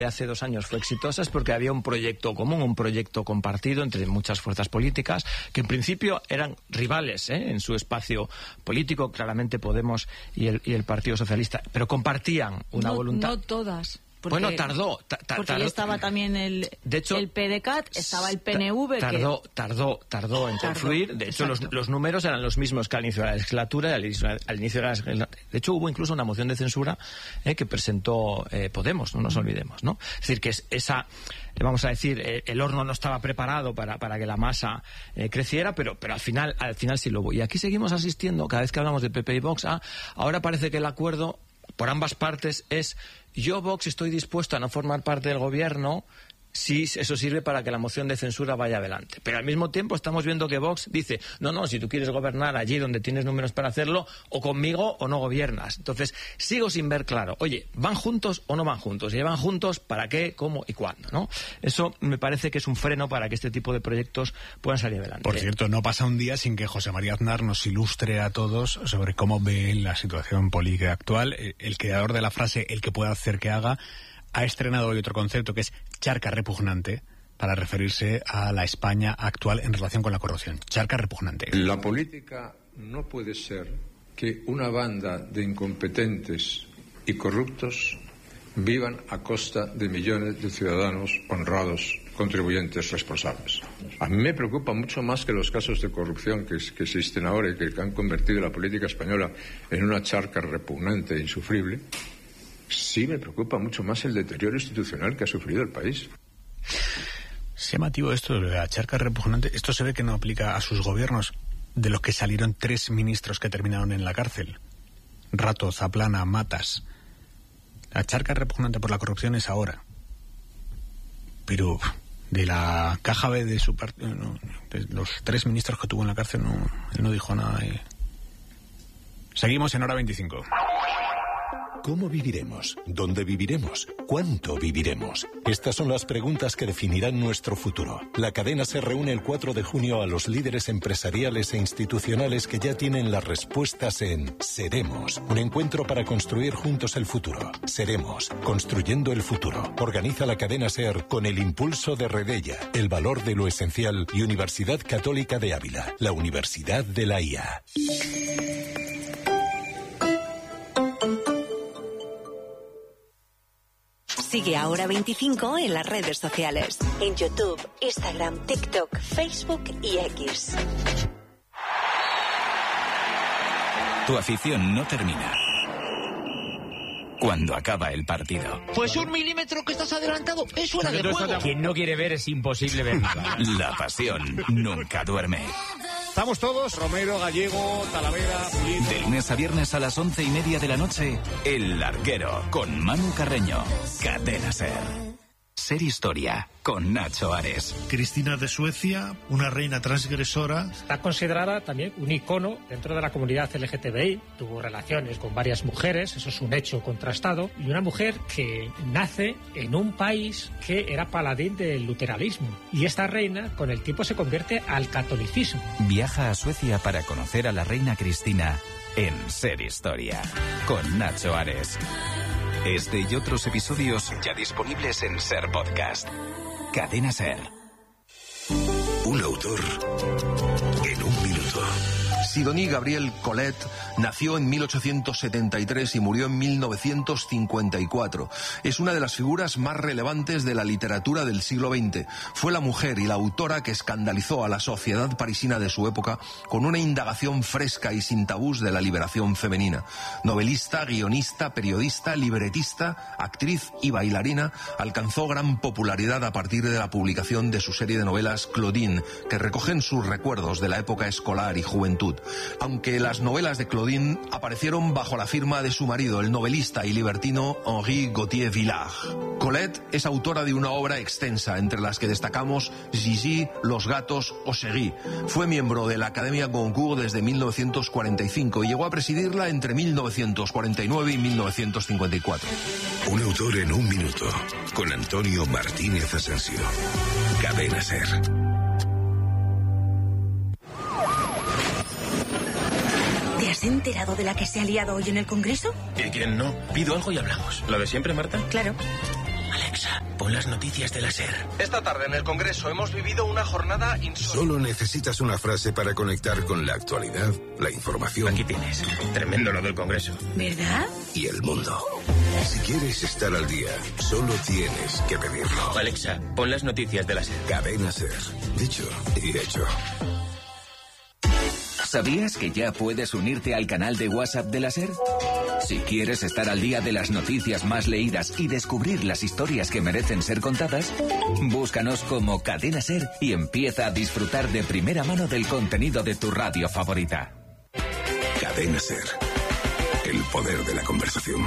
hace 2 años fue exitosa es porque había un proyecto común, un proyecto compartido entre muchas fuerzas políticas que en principio eran rivales en su espacio político, claramente Podemos y el Partido Socialista, pero compartían una voluntad. No todas. Porque, bueno, tardó. Porque ahí estaba también el PDeCAT, estaba el PNV. Tardó en confluir. De hecho, los números eran los mismos que al inicio de la legislatura. Al inicio de hecho, hubo incluso una moción de censura que presentó Podemos, no nos olvidemos, ¿no? Es decir, que esa... Vamos a decir, el horno no estaba preparado para que la masa creciera, pero al final sí lo hubo. Y aquí seguimos asistiendo, cada vez que hablamos de PP y Vox, ahora parece que el acuerdo por ambas partes es: yo, Vox, estoy dispuesto a no formar parte del gobierno si eso sirve para que la moción de censura vaya adelante. Pero al mismo tiempo estamos viendo que Vox dice: no, si tú quieres gobernar allí donde tienes números para hacerlo, o conmigo o no gobiernas. Entonces, sigo sin ver claro, oye, ¿van juntos o no van juntos? Si van juntos, ¿para qué, cómo y cuándo? ¿No? Eso me parece que es un freno para que este tipo de proyectos puedan salir adelante. Por cierto, no pasa un día sin que José María Aznar nos ilustre a todos sobre cómo ve la situación política actual. El creador de la frase "el que pueda hacer que haga" ha estrenado hoy otro concepto que es charca repugnante, para referirse a la España actual en relación con la corrupción. Charca repugnante. La política no puede ser que una banda de incompetentes y corruptos vivan a costa de millones de ciudadanos honrados, contribuyentes responsables. A mí me preocupa mucho más que los casos de corrupción que existen ahora y que han convertido la política española en una charca repugnante e insufrible. Sí, me preocupa mucho más el deterioro institucional que ha sufrido el país. Es llamativo esto de la charca repugnante. Esto se ve que no aplica a sus gobiernos, de los que salieron 3 ministros que terminaron en la cárcel: Rato, Zaplana, Matas. La charca repugnante por la corrupción es ahora. Pero de la caja B de su partido, de los 3 ministros que tuvo en la cárcel, él no dijo nada. Seguimos en Hora 25. ¿Cómo viviremos? ¿Dónde viviremos? ¿Cuánto viviremos? Estas son las preguntas que definirán nuestro futuro. La cadena se reúne el 4 de junio a los líderes empresariales e institucionales que ya tienen las respuestas en Seremos, un encuentro para construir juntos el futuro. Seremos, construyendo el futuro. Organiza la cadena SER con el impulso de Redella, El Valor de lo Esencial y Universidad Católica de Ávila, la Universidad de la IA. Sigue a Hora 25 en las redes sociales. En YouTube, Instagram, TikTok, Facebook y X. Tu afición no termina cuando acaba el partido. Pues 1 milímetro que estás adelantado es fuera de juego. Quien no quiere ver es imposible ver nada. La pasión nunca duerme. Estamos todos, Romero, Gallego, Talavera, Pulido. De lunes a viernes a las 11:30 de la noche, El Larguero, con Manu Carreño. Cadena SER. Ser Historia, con Nacho Ares. Cristina de Suecia, una reina transgresora. Está considerada también un icono dentro de la comunidad LGTBI. Tuvo relaciones con varias mujeres, eso es un hecho contrastado. Y una mujer que nace en un país que era paladín del luteranismo. Y esta reina, con el tiempo, se convierte al catolicismo. Viaja a Suecia para conocer a la reina Cristina en Ser Historia, con Nacho Ares. Este y otros episodios ya disponibles en SER Podcast. Cadena SER. Un autor en un minuto. Sidonie Gabrielle Colette nació en 1873 y murió en 1954. Es una de las figuras más relevantes de la literatura del siglo XX. Fue la mujer y la autora que escandalizó a la sociedad parisina de su época con una indagación fresca y sin tabús de la liberación femenina. Novelista, guionista, periodista, libretista, actriz y bailarina, alcanzó gran popularidad a partir de la publicación de su serie de novelas Claudine, que recogen sus recuerdos de la época escolar y juventud. Aunque las novelas de Claudine aparecieron bajo la firma de su marido, el novelista y libertino Henri Gauthier Villard. Colette es autora de una obra extensa, entre las que destacamos Gigi, Los gatos o Chéri. Fue miembro de la Academia Goncourt desde 1945 y llegó a presidirla entre 1949 y 1954. Un autor en un minuto, con Antonio Martínez Asensio. Cadena SER. ¿Te has enterado de la que se ha liado hoy en el Congreso? ¿Y quién no? Pido algo y hablamos. ¿Lo de siempre, Marta? Claro. Alexa, pon las noticias de la SER. Esta tarde en el Congreso hemos vivido una jornada insólita. Solo necesitas una frase para conectar con la actualidad, la información. Aquí tienes. Tremendo lo del Congreso. ¿Verdad? Y el mundo. Si quieres estar al día, solo tienes que pedirlo. Alexa, pon las noticias de la SER. Cadena SER. Dicho y hecho. ¿Sabías que ya puedes unirte al canal de WhatsApp de la SER? Si quieres estar al día de las noticias más leídas y descubrir las historias que merecen ser contadas, búscanos como Cadena SER y empieza a disfrutar de primera mano del contenido de tu radio favorita. Cadena SER. El poder de la conversación.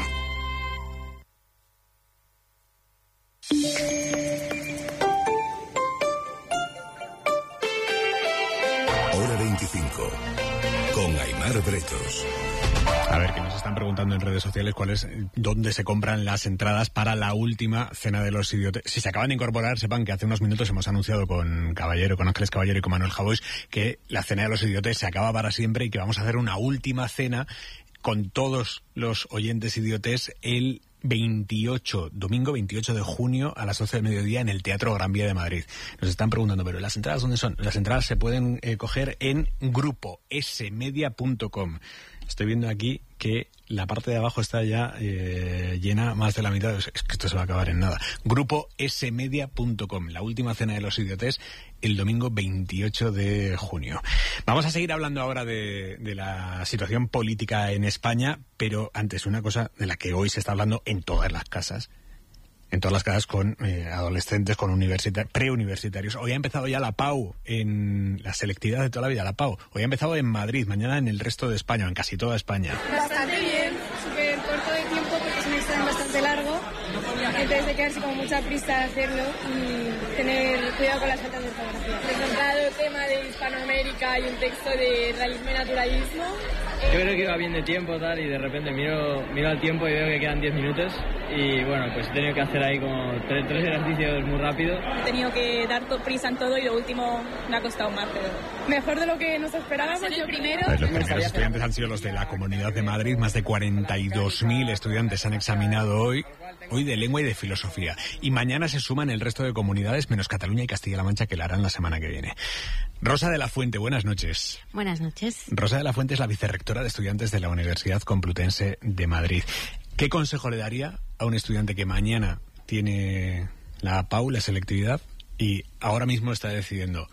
Hora 25. Con Aimar Bretos. A ver, que nos están preguntando en redes sociales dónde se compran las entradas para la última cena de los idiotes. Si se acaban de incorporar, sepan que hace unos minutos hemos anunciado con Ángeles Caballero y con Manuel Javois que la cena de los idiotes se acaba para siempre y que vamos a hacer una última cena con todos los oyentes idiotes el domingo 28 de junio a las 12 del mediodía en el Teatro Gran Vía de Madrid. Nos están preguntando, ¿pero las entradas dónde son? Las entradas se pueden coger en gruposmedia.com. Estoy viendo aquí que la parte de abajo está ya llena más de la mitad. Es que esto se va a acabar en nada. Gruposmedia.com. La última cena de los idiotes el domingo 28 de junio. Vamos a seguir hablando ahora de la situación política en España, pero antes una cosa de la que hoy se está hablando en todas las casas. En todas las casas con adolescentes, con preuniversitarios. Hoy ha empezado ya la PAU, en la selectividad de toda la vida, la PAU. Hoy ha empezado en Madrid, mañana en el resto de España, en casi toda España. Bastante bien, súper corto de tiempo porque es un examen bastante largo. Entonces hay que darse como mucha prisa de hacerlo y tener cuidado con las faltas de ortografía. He encontrado el tema de Hispanoamérica y un texto de realismo y naturalismo. Yo creo que iba bien de tiempo tal y de repente miro al tiempo y veo que quedan 10 minutos y bueno, pues he tenido que hacer ahí como tres ejercicios muy rápido. He tenido que dar prisa en todo y lo último me ha costado más, pero mejor de lo que nos esperábamos. Yo primero. Pues los primeros estudiantes han sido los de la Comunidad de Madrid. Más de 42.000 estudiantes han examinado hoy de lengua y de filosofía. Y mañana se suman el resto de comunidades, menos Cataluña y Castilla-La Mancha, que la harán la semana que viene. Rosa de la Fuente, buenas noches. Buenas noches. Rosa de la Fuente es la vicerrectora de estudiantes de la Universidad Complutense de Madrid. ¿Qué consejo le daría a un estudiante que mañana tiene la PAU, la selectividad, y ahora mismo está decidiendo,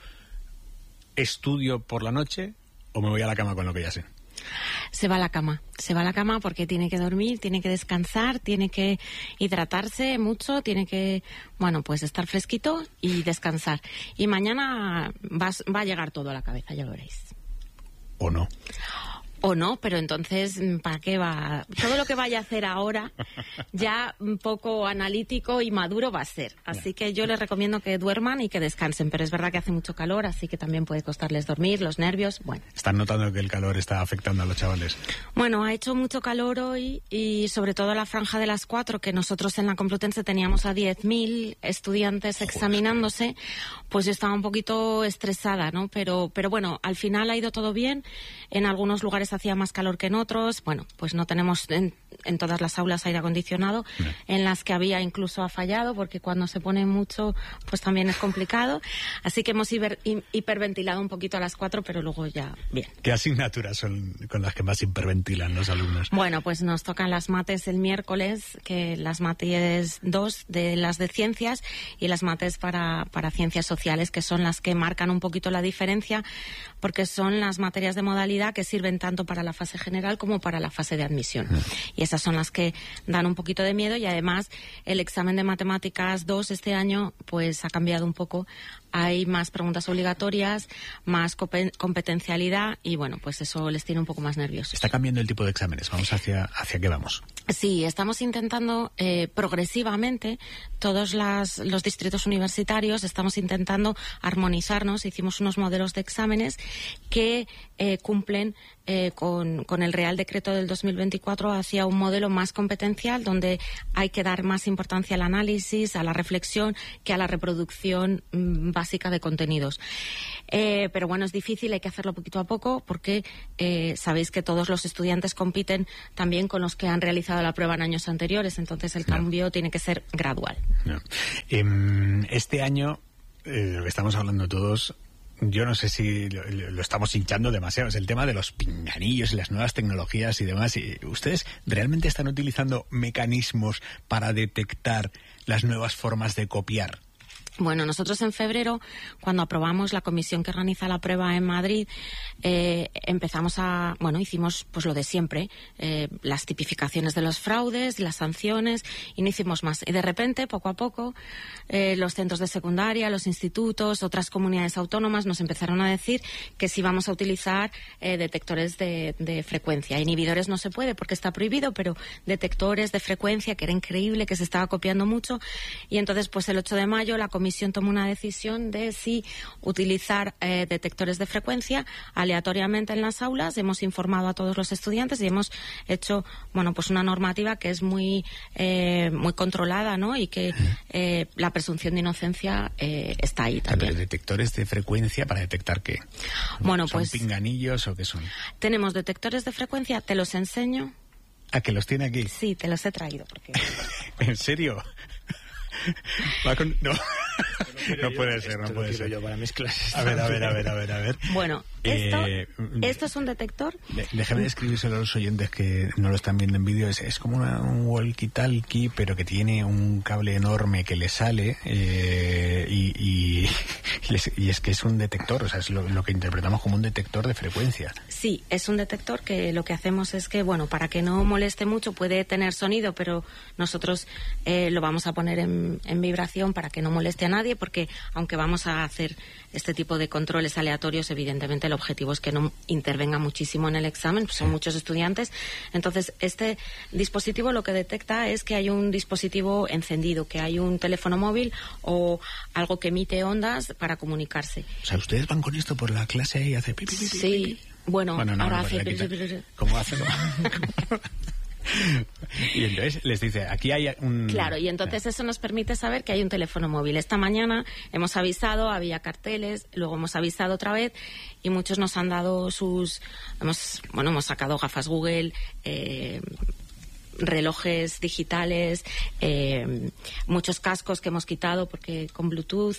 ¿estudio por la noche o me voy a la cama con lo que ya sé? Se va a la cama porque tiene que dormir, tiene que descansar, tiene que hidratarse mucho, tiene que, pues estar fresquito y descansar. Y mañana va a llegar todo a la cabeza, ya lo veréis. ¿O no? O no, pero entonces, ¿para qué va? Todo lo que vaya a hacer ahora, ya un poco analítico y maduro va a ser. Así que yo les recomiendo que duerman y que descansen. Pero es verdad que hace mucho calor, así que también puede costarles dormir, los nervios, bueno. ¿Están notando que el calor está afectando a los chavales? Bueno, ha hecho mucho calor hoy y sobre todo la franja de las 4, que nosotros en la Complutense teníamos a 10.000 estudiantes examinándose, pues yo estaba un poquito estresada, ¿no? Pero bueno, al final ha ido todo bien. En algunos lugares hacía más calor que en otros. Bueno, pues no tenemos en todas las aulas aire acondicionado. En las que había incluso ha fallado, porque cuando se pone mucho, pues también es complicado. Así que hemos hiperventilado un poquito a las 4, pero luego ya bien. ¿Qué asignaturas son con las que más hiperventilan los alumnos? Bueno, pues nos tocan las mates el miércoles, que las mates 2 de las de ciencias y las mates para ciencias sociales, que son las que marcan un poquito la diferencia, porque son las materias de modalidad que sirven tanto para la fase general como para la fase de admisión. Y esas son las que dan un poquito de miedo, y además el examen de matemáticas 2 este año pues ha cambiado un poco. Hay más preguntas obligatorias, más competencialidad y bueno, pues eso les tiene un poco más nerviosos. Está cambiando el tipo de exámenes. ¿Vamos hacia qué vamos? Sí, estamos intentando progresivamente, todos los distritos universitarios estamos intentando armonizarnos. Hicimos unos modelos de exámenes que cumplen con el Real Decreto del 2024 hacia un modelo más competencial, donde hay que dar más importancia al análisis, a la reflexión, que a la reproducción básica de contenidos. Pero bueno, es difícil, hay que hacerlo poquito a poco, porque sabéis que todos los estudiantes compiten también con los que han realizado la prueba en años anteriores, entonces el cambio tiene que ser gradual. Este año, lo que estamos hablando todos, yo no sé si lo estamos hinchando demasiado, es el tema de los pinganillos y las nuevas tecnologías y demás. ¿Ustedes realmente están utilizando mecanismos para detectar las nuevas formas de copiar? Bueno, nosotros en febrero, cuando aprobamos la comisión que organiza la prueba en Madrid, hicimos pues lo de siempre, las tipificaciones de los fraudes, las sanciones, y no hicimos más. Y de repente, poco a poco, los centros de secundaria, los institutos, otras comunidades autónomas nos empezaron a decir que sí vamos a utilizar detectores de frecuencia. Inhibidores no se puede porque está prohibido, pero detectores de frecuencia, que era increíble, que se estaba copiando mucho. Y entonces, pues el 8 de mayo, la comisión tomó una decisión de si utilizar detectores de frecuencia aleatoriamente en las aulas. Hemos informado a todos los estudiantes y hemos hecho, pues una normativa que es muy controlada, ¿no? Y que la presunción de inocencia está ahí también. ¿Detectores de frecuencia para detectar qué? Bueno, ¿Son pinganillos o qué son? Tenemos detectores de frecuencia, te los enseño. ¿A que los tiene aquí? Sí, te los he traído. Porque... ¿En serio? No, no puede ser, no puede ser. Yo para mis clases. A ver. Bueno, esto es un detector. Déjame describírselo a los oyentes que no lo están viendo en vídeo. Es como un walkie-talkie, pero que tiene un cable enorme que le sale y es que es un detector, o sea, es lo que interpretamos como un detector de frecuencia. Sí, es un detector que lo que hacemos es que, para que no moleste mucho, puede tener sonido, pero nosotros lo vamos a poner en vibración para que no moleste a nadie, porque aunque vamos a hacer este tipo de controles aleatorios, evidentemente el objetivo es que no intervenga muchísimo en el examen, pues son muchos estudiantes. Entonces, este dispositivo lo que detecta es que hay un dispositivo encendido, que hay un teléfono móvil o algo que emite ondas para comunicarse. O sea, ¿ustedes van con esto por la clase y hace pipi? Sí, ahora hace... ¿Cómo hacen? Y entonces les dice, aquí hay un... Claro, y entonces eso nos permite saber que hay un teléfono móvil. Esta mañana hemos avisado, había carteles, luego hemos avisado otra vez y muchos nos han dado hemos sacado gafas Google, relojes digitales, muchos cascos que hemos quitado porque con Bluetooth,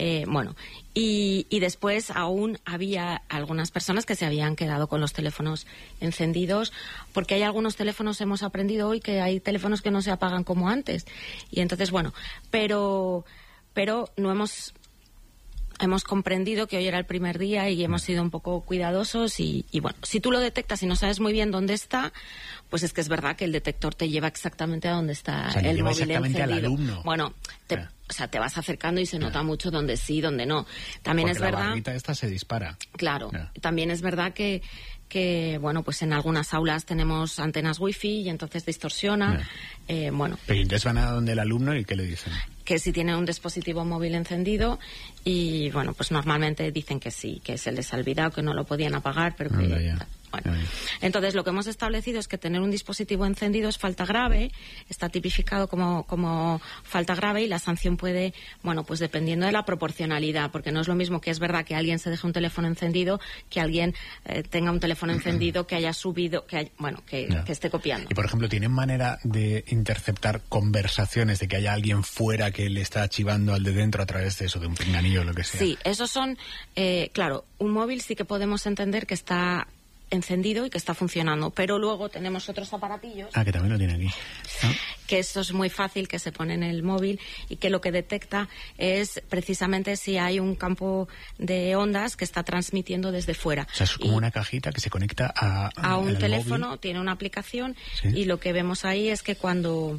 y después aún había algunas personas que se habían quedado con los teléfonos encendidos, porque hay algunos teléfonos, hemos aprendido hoy que hay teléfonos que no se apagan como antes, y entonces pero no hemos comprendido que hoy era el primer día y hemos sido un poco cuidadosos y si tú lo detectas y no sabes muy bien dónde está, pues es que es verdad que el detector te lleva exactamente a donde está el móvil encendido. Al alumno. Te vas acercando y se nota mucho dónde sí, dónde no. También porque es verdad. La barrita esta se dispara. Claro. También es verdad que pues en algunas aulas tenemos antenas wifi y entonces distorsiona. Pero entonces van a donde el alumno y ¿qué le dicen? Que si tiene un dispositivo móvil encendido y pues normalmente dicen que sí, que se les ha olvidado, que no lo podían apagar, pero que... Entonces lo que hemos establecido es que tener un dispositivo encendido es falta grave, está tipificado como falta grave y la sanción puede, pues dependiendo de la proporcionalidad, porque no es lo mismo que es verdad que alguien se deje un teléfono encendido que alguien tenga un teléfono encendido que haya subido, que esté copiando. Y por ejemplo, ¿tienen manera de interceptar conversaciones de que haya alguien fuera que le está chivando al de dentro a través de eso, de un pinganillo o lo que sea? Sí, esos son, claro, un móvil sí que podemos entender que está encendido y que está funcionando, pero luego tenemos otros aparatillos que también lo tiene aquí, ¿no? Que esto es muy fácil, que se pone en el móvil y que lo que detecta es precisamente si hay un campo de ondas que está transmitiendo desde fuera. O sea, es como una cajita que se conecta a un teléfono móvil. Tiene una aplicación, ¿sí? Y lo que vemos ahí es que cuando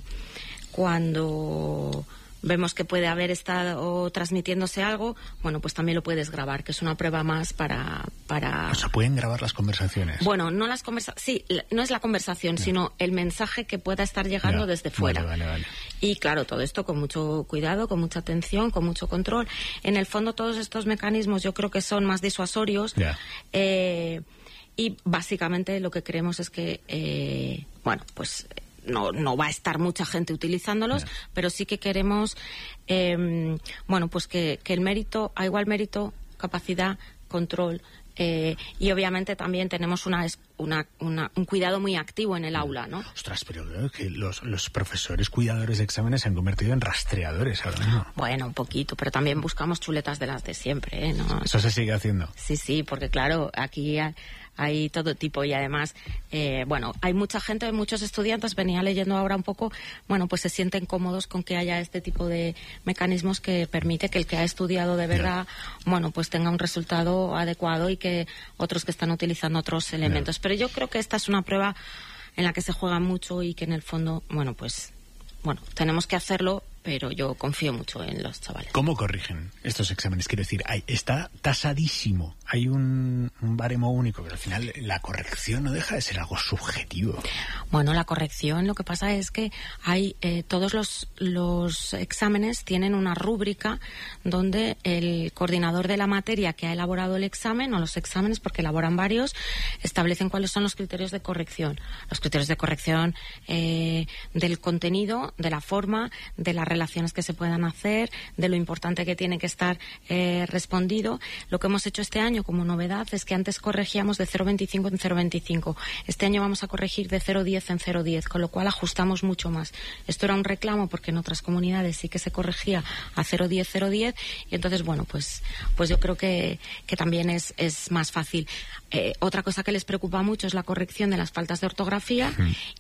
vemos que puede haber estado transmitiéndose algo, pues también lo puedes grabar, que es una prueba más para... O sea, pueden grabar las conversaciones. Bueno, no las conversaciones, sí, no es la conversación, sino el mensaje que pueda estar llegando desde fuera. Vale. Y claro, todo esto con mucho cuidado, con mucha atención, con mucho control. En el fondo, todos estos mecanismos yo creo que son más disuasorios. y básicamente lo que creemos es que, pues no va a estar mucha gente utilizándolos, pero sí que queremos, pues que el mérito, a igual mérito, capacidad, control, y obviamente también tenemos un cuidado muy activo en el aula, ¿no? Ostras, pero creo que los profesores cuidadores de exámenes se han convertido en rastreadores ahora mismo. Bueno, un poquito, pero también buscamos chuletas de las de siempre, ¿eh? ¿No? Eso se sigue haciendo. Sí, porque claro, aquí hay todo tipo y además, hay mucha gente, muchos estudiantes, venía leyendo ahora un poco, pues se sienten cómodos con que haya este tipo de mecanismos que permite que el que ha estudiado de verdad, pues tenga un resultado adecuado y que otros que están utilizando otros elementos. Pero yo creo que esta es una prueba en la que se juega mucho y que en el fondo, tenemos que hacerlo, pero yo confío mucho en los chavales. ¿Cómo corrigen estos exámenes? Quiero decir, está tasadísimo. Hay un baremo único, pero al final la corrección no deja de ser algo subjetivo. Bueno, la corrección, lo que pasa es que hay todos los exámenes tienen una rúbrica donde el coordinador de la materia que ha elaborado el examen, o los exámenes, porque elaboran varios, establecen cuáles son los criterios de corrección. Los criterios de corrección del contenido, de la forma, de la relaciones que se puedan hacer, de lo importante que tiene que estar respondido. Lo que hemos hecho este año como novedad es que antes corregíamos de 0,25 en 0,25. Este año vamos a corregir de 0,10 en 0,10, con lo cual ajustamos mucho más. Esto era un reclamo porque en otras comunidades sí que se corregía a 0,10, 0,10 y entonces, pues yo creo que también es más fácil. Otra cosa que les preocupa mucho es la corrección de las faltas de ortografía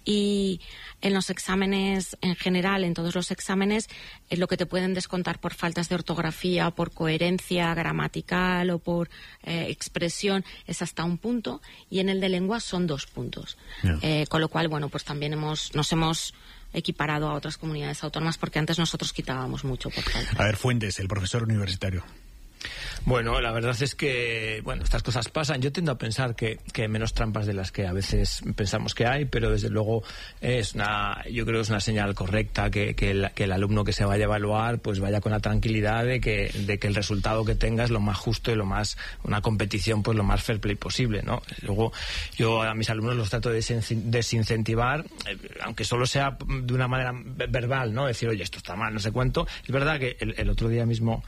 y en los exámenes en general, en todos los exámenes, es lo que te pueden descontar por faltas de ortografía, por coherencia gramatical o por expresión es hasta 1 punto y en el de lengua son 2 puntos. Con lo cual, pues también nos hemos equiparado a otras comunidades autónomas porque antes nosotros quitábamos mucho por falta. A ver, Fuentes, el profesor universitario. Bueno, la verdad es que, estas cosas pasan. Yo tiendo a pensar que hay menos trampas de las que a veces pensamos que hay, pero desde luego yo creo que es una señal correcta que el alumno que se vaya a evaluar pues vaya con la tranquilidad de que el resultado que tenga es lo más justo y una competición pues lo más fair play posible, ¿no? Luego yo a mis alumnos los trato de desincentivar, aunque solo sea de una manera verbal, ¿no? Decir, oye, esto está mal, no sé cuánto. Es verdad que el otro día mismo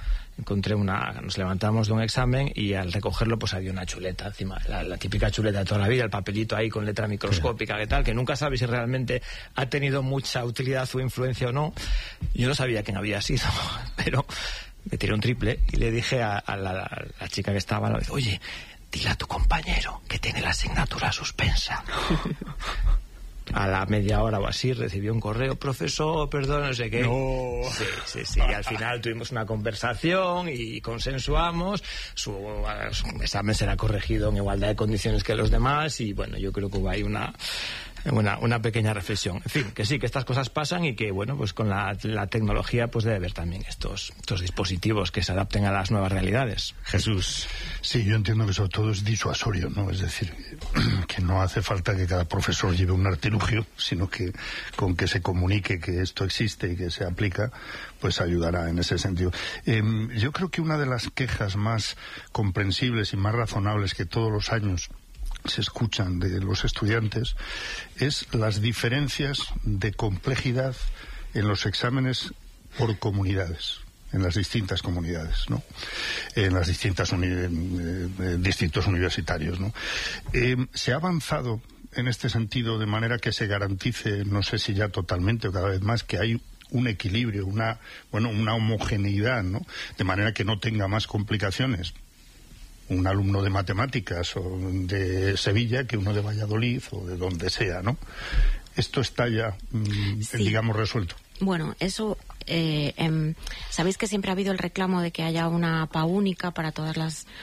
nos levantamos de un examen y al recogerlo pues había una chuleta encima, la típica chuleta de toda la vida, el papelito ahí con letra microscópica, que nunca sabes si realmente ha tenido mucha utilidad o influencia o no. Yo no sabía quién había sido, pero me tiré un triple y le dije a la chica que estaba, oye, dile a tu compañero que tiene la asignatura suspensa. A la media hora o así recibió un correo, profesor, perdón, no sé qué. No. Sí. Y al final tuvimos una conversación y consensuamos. Su examen será corregido en igualdad de condiciones que los demás y yo creo que hubo ahí una pequeña reflexión. En fin, que sí, que estas cosas pasan y que, pues con la tecnología pues debe haber también estos dispositivos que se adapten a las nuevas realidades. Jesús. Sí, yo entiendo que sobre todo es disuasorio, ¿no? Es decir, que no hace falta que cada profesor lleve un artilugio, sino que con que se comunique que esto existe y que se aplica, pues ayudará en ese sentido. Yo creo que una de las quejas más comprensibles y más razonables que todos los años se escuchan de los estudiantes es las diferencias de complejidad en los exámenes por comunidades, en las distintas comunidades, ¿no? En las distintas distritos universitarios, ¿no? Se ha avanzado en este sentido de manera que se garantice, no sé si ya totalmente o cada vez más, que hay un equilibrio, una homogeneidad, ¿no? De manera que no tenga más complicaciones un alumno de matemáticas o de Sevilla que uno de Valladolid o de donde sea, ¿no? Esto está ya, digamos, resuelto. Bueno, eso, sabéis que siempre ha habido el reclamo de que haya una PA única para todos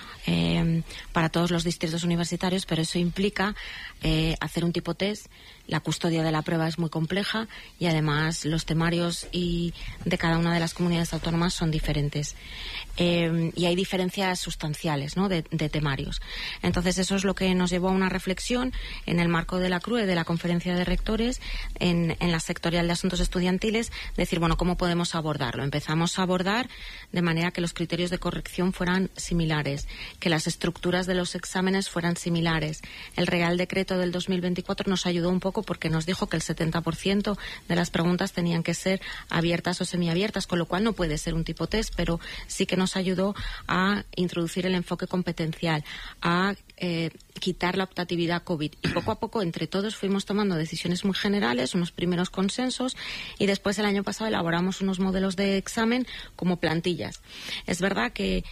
los distritos universitarios, pero eso implica hacer un tipo test. La custodia de la prueba es muy compleja y además los temarios de cada una de las comunidades autónomas son diferentes. Y hay diferencias sustanciales, ¿no? de temarios. Entonces eso es lo que nos llevó a una reflexión en el marco de la Conferencia de Rectores, en la sectorial de asuntos estudiantiles, decir, ¿cómo podemos podemos abordarlo. Empezamos a abordar de manera que los criterios de corrección fueran similares, que las estructuras de los exámenes fueran similares. El Real Decreto del 2024 nos ayudó un poco porque nos dijo que el 70% de las preguntas tenían que ser abiertas o semiabiertas, con lo cual no puede ser un tipo test, pero sí que nos ayudó a introducir el enfoque competencial, a quitar la optatividad COVID. Y poco a poco, entre todos, fuimos tomando decisiones muy generales, unos primeros consensos, y después el año pasado elaboramos unos modelos de examen como plantillas. Es verdad que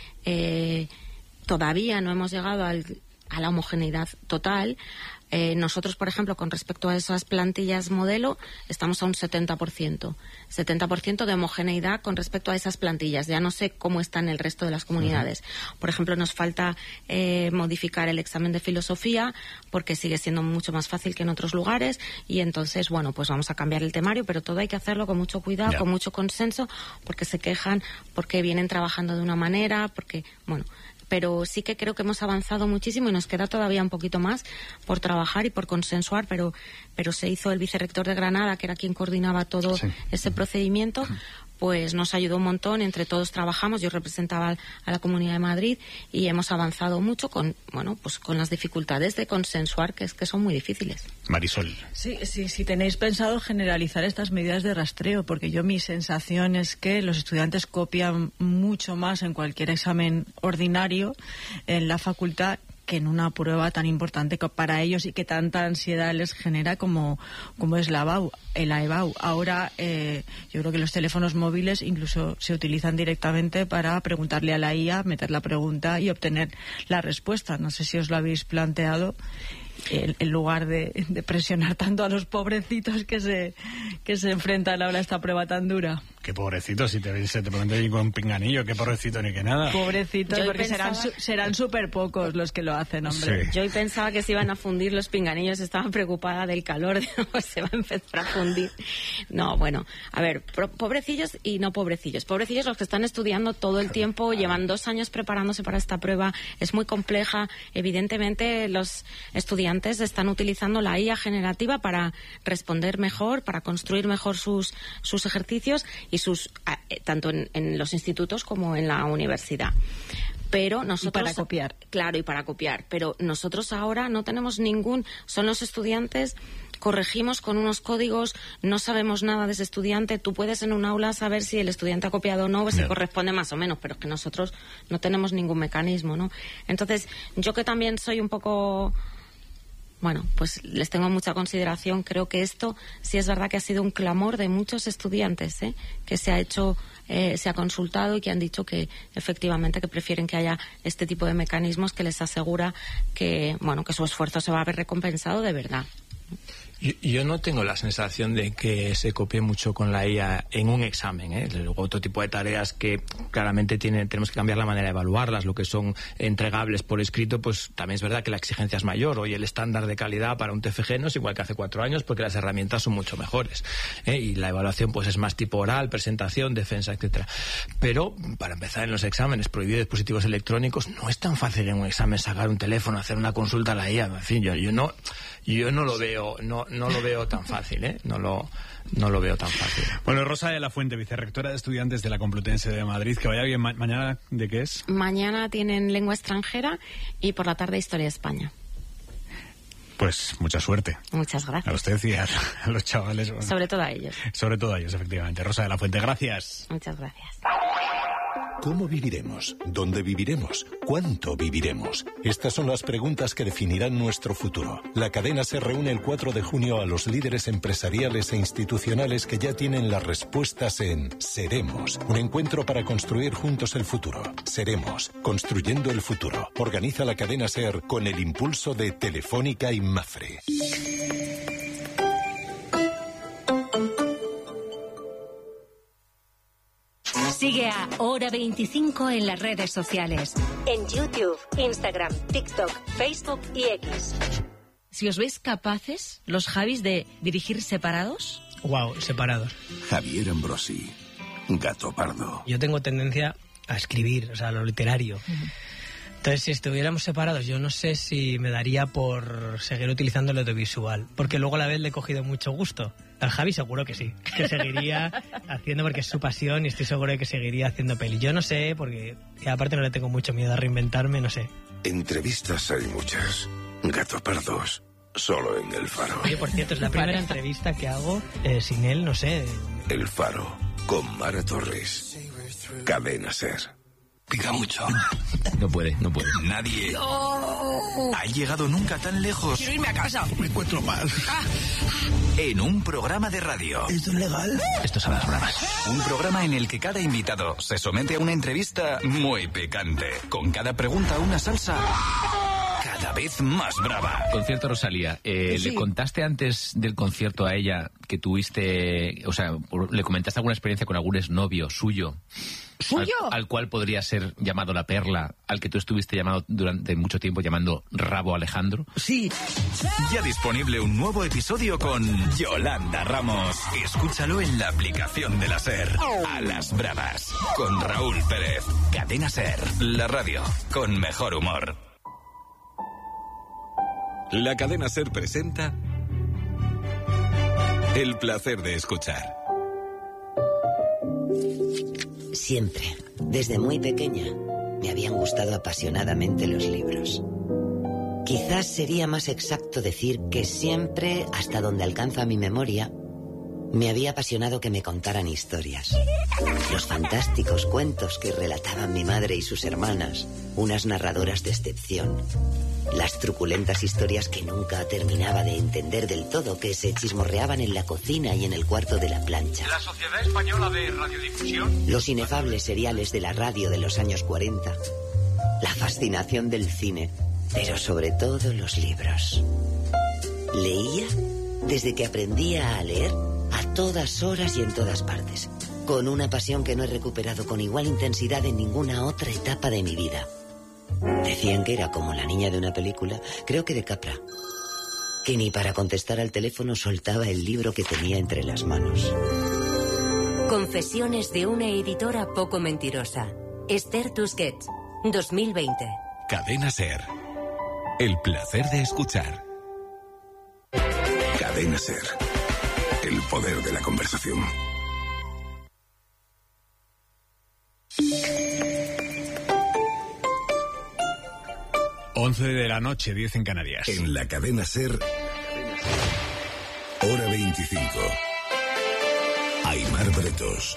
todavía no hemos llegado a la homogeneidad total. Nosotros, por ejemplo, con respecto a esas plantillas modelo, estamos a un 70%. 70% de homogeneidad con respecto a esas plantillas. Ya no sé cómo está en el resto de las comunidades. Por ejemplo, nos falta modificar el examen de filosofía porque sigue siendo mucho más fácil que en otros lugares, y entonces, bueno, pues vamos a cambiar el temario, pero todo hay que hacerlo con mucho cuidado, con mucho consenso, porque se quejan, porque vienen trabajando de una manera, porque, bueno... Pero sí que creo que hemos avanzado muchísimo y nos queda todavía un poquito más por trabajar y por consensuar, pero se hizo el vicerrector de Granada, que era quien coordinaba todo ese procedimiento, pues nos ayudó un montón, entre todos trabajamos, yo representaba a la Comunidad de Madrid y hemos avanzado mucho con las dificultades de consensuar, que son muy difíciles. Marisol. Sí, tenéis pensado generalizar estas medidas de rastreo, porque mi sensación es que los estudiantes copian mucho más en cualquier examen ordinario en la facultad que en una prueba tan importante para ellos y que tanta ansiedad les genera como es la EBAU. Ahora yo creo que los teléfonos móviles incluso se utilizan directamente para preguntarle a la IA, meter la pregunta y obtener la respuesta. No sé si os lo habéis planteado, en lugar de presionar tanto a los pobrecitos que se enfrentan ahora a esta prueba tan dura. Qué pobrecitos, si se te pregunta allí con un pinganillo, qué pobrecito ni qué nada. Pobrecitos, porque serán súper pocos los que lo hacen, hombre. Sí. Yo hoy pensaba que se iban a fundir los pinganillos, estaba preocupada del calor, se va a empezar a fundir. No, bueno, a ver, pobrecillos y no pobrecillos. Pobrecillos los que están estudiando todo el tiempo, llevan 2 años preparándose para esta prueba, es muy compleja. Evidentemente los estudiantes están utilizando la IA generativa para responder mejor, para construir mejor sus ejercicios y tanto en los institutos como en la universidad. Pero nosotros, y para copiar. Claro, y para copiar. Pero nosotros ahora no tenemos son los estudiantes, corregimos con unos códigos, no sabemos nada de ese estudiante. Tú puedes en un aula saber si el estudiante ha copiado o no, si corresponde más o menos, pero es que nosotros no tenemos ningún mecanismo, ¿no? Entonces, yo que también soy un poco... Bueno, pues les tengo mucha consideración. Creo que esto sí es verdad que ha sido un clamor de muchos estudiantes, que se ha hecho, se ha consultado y que han dicho que efectivamente que prefieren que haya este tipo de mecanismos que les asegura que su esfuerzo se va a ver recompensado de verdad. Yo no tengo la sensación de que se copie mucho con la IA en un examen, Luego otro tipo de tareas que claramente tenemos que cambiar la manera de evaluarlas, lo que son entregables por escrito, pues también es verdad que la exigencia es mayor. Hoy el estándar de calidad para un TFG no es igual que hace 4 años porque las herramientas son mucho mejores, y la evaluación pues es más tipo oral, presentación, defensa, etcétera. Pero para empezar, en los exámenes prohibir dispositivos electrónicos no es tan fácil en un examen sacar un teléfono, hacer una consulta a la IA. En fin, yo no lo veo, no lo veo tan fácil, no lo veo tan fácil. Bueno, Rosa de la Fuente, vicerrectora de estudiantes de la Complutense de Madrid, que vaya bien. ¿Mañana de qué es? Mañana tienen lengua extranjera y por la tarde historia de España. Pues mucha suerte. Muchas gracias. A usted y a los chavales. Bueno, sobre todo a ellos. Sobre todo a ellos, efectivamente. Rosa de la Fuente, gracias. Muchas gracias. ¿Cómo viviremos? ¿Dónde viviremos? ¿Cuánto viviremos? Estas son las preguntas que definirán nuestro futuro. La cadena se reúne el 4 de junio a los líderes empresariales e institucionales que ya tienen las respuestas en Seremos, un encuentro para construir juntos el futuro. Seremos, construyendo el futuro. Organiza la cadena SER con el impulso de Telefónica y Mafre. Sigue a Hora 25 en las redes sociales. En YouTube, Instagram, TikTok, Facebook y X. Si os veis capaces, los Javis, de dirigir separados. Wow, separados. Javier Ambrosi, Gato Pardo. Yo tengo tendencia a escribir, o sea, lo literario. Entonces, si estuviéramos separados, yo no sé si me daría por seguir utilizando el audiovisual, porque luego a la vez le he cogido mucho gusto. Al Javi seguro que sí, que seguiría haciendo porque es su pasión y estoy seguro de que seguiría haciendo peli. Yo no sé, porque y aparte no le tengo mucho miedo a reinventarme, no sé. Entrevistas hay muchas. Gato Pardos, solo en El Faro. Oye, por cierto, es la primera entrevista que hago sin él, no sé. El Faro, con Mara Torres. Cadena SER. Pica mucho. No puede. Nadie ha llegado nunca tan lejos. Quiero irme a casa. Me encuentro mal. En un programa de radio. ¿Esto es legal? Esto son las bromas. Un programa en el que cada invitado se somete a una entrevista muy picante. Con cada pregunta una salsa cada vez más brava. Concierto Rosalía. ¿Le contaste antes del concierto a ella que tuviste, o sea, le comentaste alguna experiencia con algún exnovio suyo? ¿Suyo? Al cual podría ser llamado La Perla, al que tú estuviste llamado durante mucho tiempo llamando Rabo Alejandro. Sí. Ya disponible un nuevo episodio con Yolanda Ramos. Escúchalo en la aplicación de la SER. A las bravas. Con Raúl Pérez. Cadena SER. La radio con mejor humor. La cadena SER presenta El placer de escuchar. Siempre, desde muy pequeña, me habían gustado apasionadamente los libros. Quizás sería más exacto decir que siempre, hasta donde alcanza mi memoria, me había apasionado que me contaran historias. Los fantásticos cuentos que relataban mi madre y sus hermanas, unas narradoras de excepción. Las truculentas historias que nunca terminaba de entender del todo, que se chismorreaban en la cocina y en el cuarto de la plancha. La Sociedad Española de Radiodifusión. Los inefables seriales de la radio de los años 40. La fascinación del cine, pero sobre todo los libros. Leía desde que aprendía a leer, a todas horas y en todas partes, con una pasión que no he recuperado con igual intensidad en ninguna otra etapa de mi vida. Decían que era como la niña de una película, creo que de Capra, que ni para contestar al teléfono soltaba el libro que tenía entre las manos. Confesiones de una editora poco mentirosa. Esther Tusquets, 2020. Cadena SER. El placer de escuchar. Cadena SER. El poder de la conversación. De la noche, 10 en Canarias. En la cadena SER, hora 25. Aimar Bretos.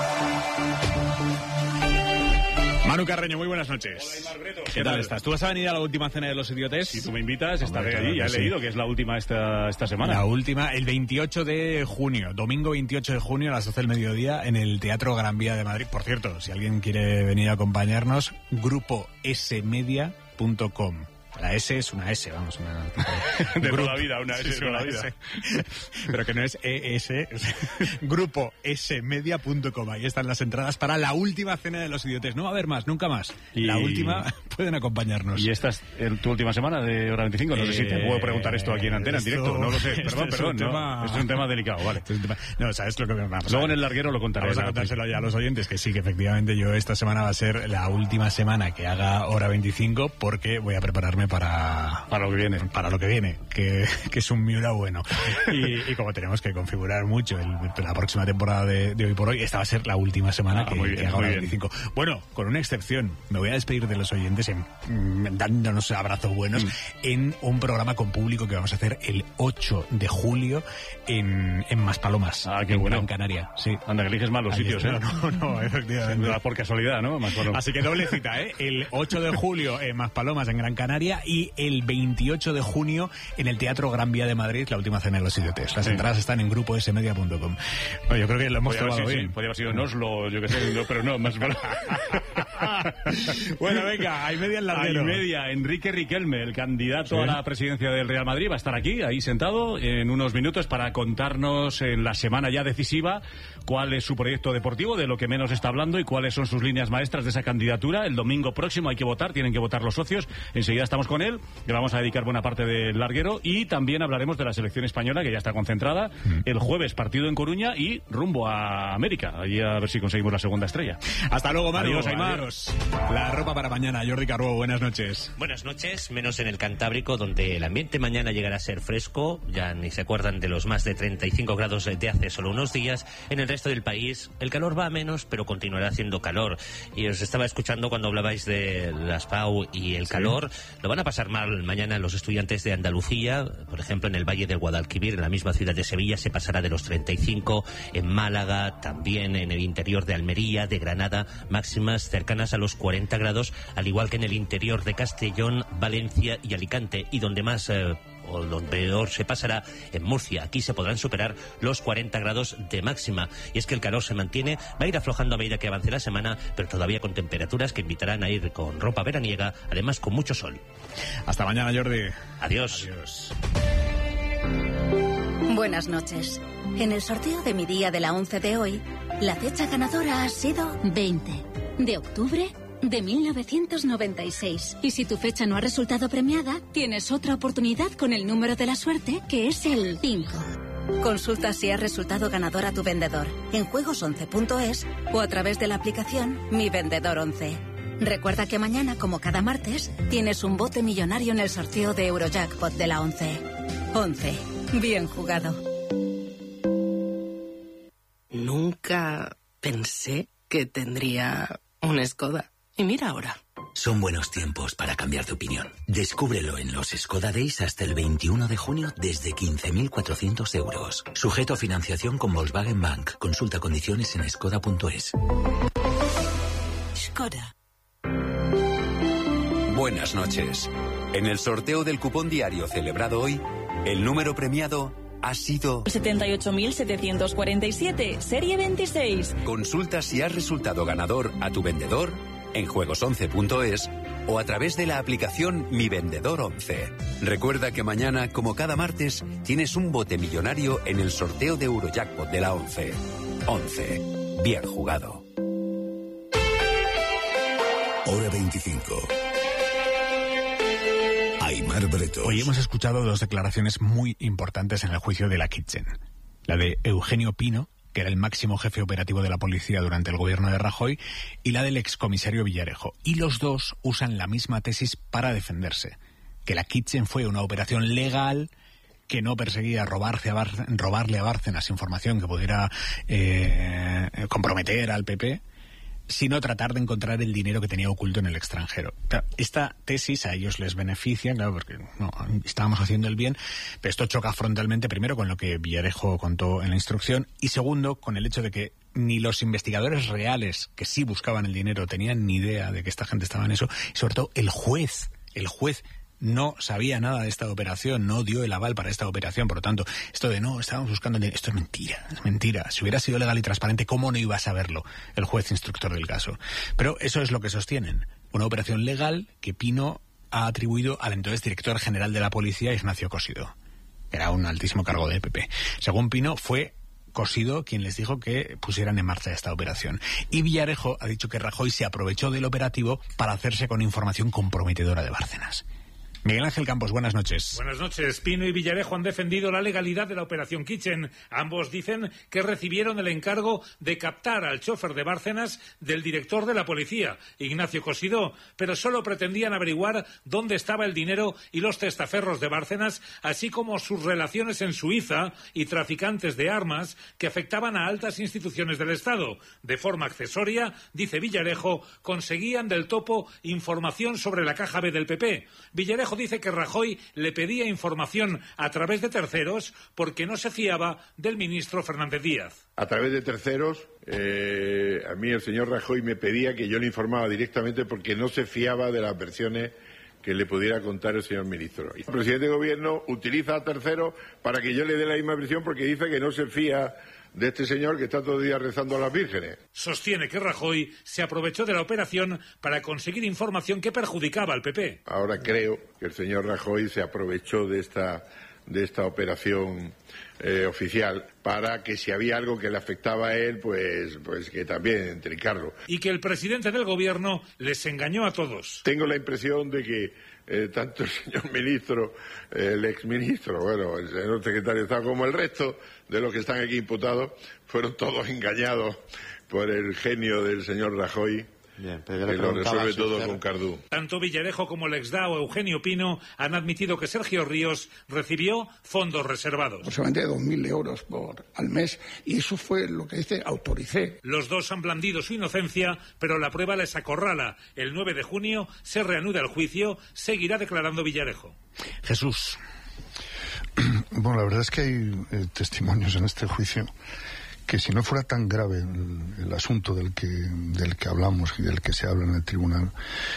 Manu Carreño, muy buenas noches. Hola, Aimar Bretos. ¿Qué tal estás? ¿Tú vas a venir a la última cena de los idiotes? Si tú me invitas, estaré Hombre, allí. Ya he leído que es la última esta semana. La última, el 28 de junio, domingo 28 de junio a las 12 del mediodía en el Teatro Gran Vía de Madrid. Por cierto, si alguien quiere venir a acompañarnos, gruposmedia.com. La S es una S, vamos, una... de toda la vida, una S de toda la vida. Pero que no es ES, es gruposmedia.com. Ahí están las entradas para la última cena de los idiotes. No va a haber más, nunca más. La última, pueden acompañarnos. ¿Y esta es tu última semana de hora 25? No sé si te puedo preguntar esto aquí en antena, en directo. No lo sé, perdón. No, es un tema delicado, vale. No, ¿sabes lo que me vamos? Luego en el larguero lo contaré. Vamos a contárselo ya a los oyentes, que sí, que efectivamente yo esta semana va a ser la última semana que haga hora 25, porque voy a prepararme para lo que viene. Para lo que viene, que es un Miura bueno. Y como tenemos que configurar mucho la próxima temporada de Hoy por Hoy, esta va a ser la última semana que haga hora 25. Bueno, con una excepción, me voy a despedir de los oyentes dándonos abrazos buenos en un programa con público que vamos a hacer el 8 de julio en Maspalomas, qué en bueno. Gran Canaria. Sí. Anda, que eliges mal los sitios, ¿eh? No, efectivamente. Por casualidad, ¿no? Así que doble cita, ¿eh? El 8 de julio en Maspalomas, en Gran Canaria, y el 28 de junio en el Teatro Gran Vía de Madrid, la última cena de los idiotes. Las entradas están en gruposmedia.com. Bueno, yo creo que lo hemos tomado bien. Sí, podría haber sido en Oslo, yo que sé, pero no, más bueno. Bueno, venga, hay media en la media. Enrique Riquelme, el candidato a la presidencia del Real Madrid, va a estar aquí, ahí sentado, en unos minutos para contarnos en la semana ya decisiva cuál es su proyecto deportivo, de lo que menos está hablando y cuáles son sus líneas maestras de esa candidatura. El domingo próximo hay que votar, tienen que votar los socios. Enseguida estamos con él, le vamos a dedicar buena parte del larguero, y también hablaremos de la selección española, que ya está concentrada. El jueves partido en Coruña y rumbo a América, ahí a ver si conseguimos la segunda estrella. Hasta luego, Manu. Adiós, Aymar. Adiós. La ropa para mañana. Jordi Carbó, buenas noches. Buenas noches, menos en el Cantábrico, donde el ambiente mañana llegará a ser fresco. Ya ni se acuerdan de los más de 35 grados de hace solo unos días. En el resto del país el calor va a menos, pero continuará haciendo calor. Y os estaba escuchando cuando hablabais de las PAU y el calor. Lo van a pasar mal mañana los estudiantes de Andalucía. Por ejemplo, en el Valle del Guadalquivir, en la misma ciudad de Sevilla, se pasará de los 35. En Málaga, también en el interior de Almería, de Granada, máximas cercanas a los 40 grados, al igual que en el interior de Castellón, Valencia y Alicante, y donde más o donde peor se pasará en Murcia. Aquí se podrán superar los 40 grados de máxima. Y es que el calor se mantiene, va a ir aflojando a medida que avance la semana, pero todavía con temperaturas que invitarán a ir con ropa veraniega, además con mucho sol. Hasta mañana, Jordi. Adiós. Adiós. Buenas noches. En el sorteo de mi día de la 11 de hoy, la fecha ganadora ha sido 20 de octubre de 1996. Y si tu fecha no ha resultado premiada, tienes otra oportunidad con el número de la suerte, que es el 5. Consulta si ha resultado ganador a tu vendedor en juegos11.es o a través de la aplicación Mi Vendedor 11. Recuerda que mañana, como cada martes, tienes un bote millonario en el sorteo de Eurojackpot de la 11. 11. Bien jugado. Nunca pensé que tendría un Skoda. Y mira ahora. Son buenos tiempos para cambiar de opinión. Descúbrelo en los Skoda Days hasta el 21 de junio desde 15.400 euros. Sujeto a financiación con Volkswagen Bank. Consulta condiciones en skoda.es. Skoda. Buenas noches. En el sorteo del cupón diario celebrado hoy, el número premiado ha sido 78.747, serie 26. Consulta si has resultado ganador a tu vendedor en juegos11.es o a través de la aplicación Mi Vendedor 11. Recuerda que mañana, como cada martes, tienes un bote millonario en el sorteo de Eurojackpot de la 11. 11. Bien jugado. Hora 25. Aymar Bretos. Hoy hemos escuchado dos declaraciones muy importantes en el juicio de la Kitchen. La de Eugenio Pino, que era el máximo jefe operativo de la policía durante el gobierno de Rajoy, y la del excomisario Villarejo. Y los dos usan la misma tesis para defenderse, que la Kitchen fue una operación legal que no perseguía robarle a Bárcenas información que pudiera comprometer al PP, sino tratar de encontrar el dinero que tenía oculto en el extranjero. Claro, esta tesis a ellos les beneficia, claro, porque no estábamos haciendo el bien, pero esto choca frontalmente, primero, con lo que Villarejo contó en la instrucción, y segundo, con el hecho de que ni los investigadores reales que sí buscaban el dinero tenían ni idea de que esta gente estaba en eso, y sobre todo el juez no sabía nada de esta operación, no dio el aval para esta operación. Por lo tanto, esto de no, estábamos buscando el dinero, esto es mentira. Si hubiera sido legal y transparente, ¿cómo no iba a saberlo el juez instructor del caso? Pero eso es lo que sostienen. Una operación legal que Pino ha atribuido al entonces director general de la policía, Ignacio Cosidó, que era un altísimo cargo de PP. Según Pino, fue Cosidó quien les dijo que pusieran en marcha esta operación. Y Villarejo ha dicho que Rajoy se aprovechó del operativo para hacerse con información comprometedora de Bárcenas. Miguel Ángel Campos, buenas noches. Buenas noches. Pino y Villarejo han defendido la legalidad de la Operación Kitchen. Ambos dicen que recibieron el encargo de captar al chofer de Bárcenas del director de la policía, Ignacio Cosidó, pero solo pretendían averiguar dónde estaba el dinero y los testaferros de Bárcenas, así como sus relaciones en Suiza y traficantes de armas que afectaban a altas instituciones del Estado. De forma accesoria, dice Villarejo, conseguían del topo información sobre la caja B del PP. Villarejo dice que Rajoy le pedía información a través de terceros porque no se fiaba del ministro Fernández Díaz. A través de terceros, a mí el señor Rajoy me pedía que yo le informaba directamente porque no se fiaba de las versiones que le pudiera contar el señor ministro. El presidente de gobierno utiliza a terceros para que yo le dé la misma versión porque dice que no se fía de este señor que está todo el día rezando a las vírgenes. Sostiene que Rajoy se aprovechó de la operación para conseguir información que perjudicaba al PP. Ahora creo que el señor Rajoy se aprovechó de esta de esta operación oficial, para que si había algo que le afectaba a él, pues que también entrincarlo. Y que el presidente del gobierno les engañó a todos. Tengo la impresión de que tanto el señor ministro, el exministro, bueno, el señor secretario de Estado, como el resto de los que están aquí imputados, fueron todos engañados por el genio del señor Rajoy. Bien, que lo resuelve todo con Cardú. Tanto Villarejo como el exDAO Eugenio Pino han admitido que Sergio Ríos recibió fondos reservados. Aproximadamente 2.000 euros al mes, y eso fue lo que autoricé. Los dos han blandido su inocencia, pero la prueba les acorrala. El 9 de junio se reanuda el juicio, seguirá declarando Villarejo. Jesús. Bueno, la verdad es que hay testimonios en este juicio que si no fuera tan grave el asunto del que hablamos y del que se habla en el tribunal,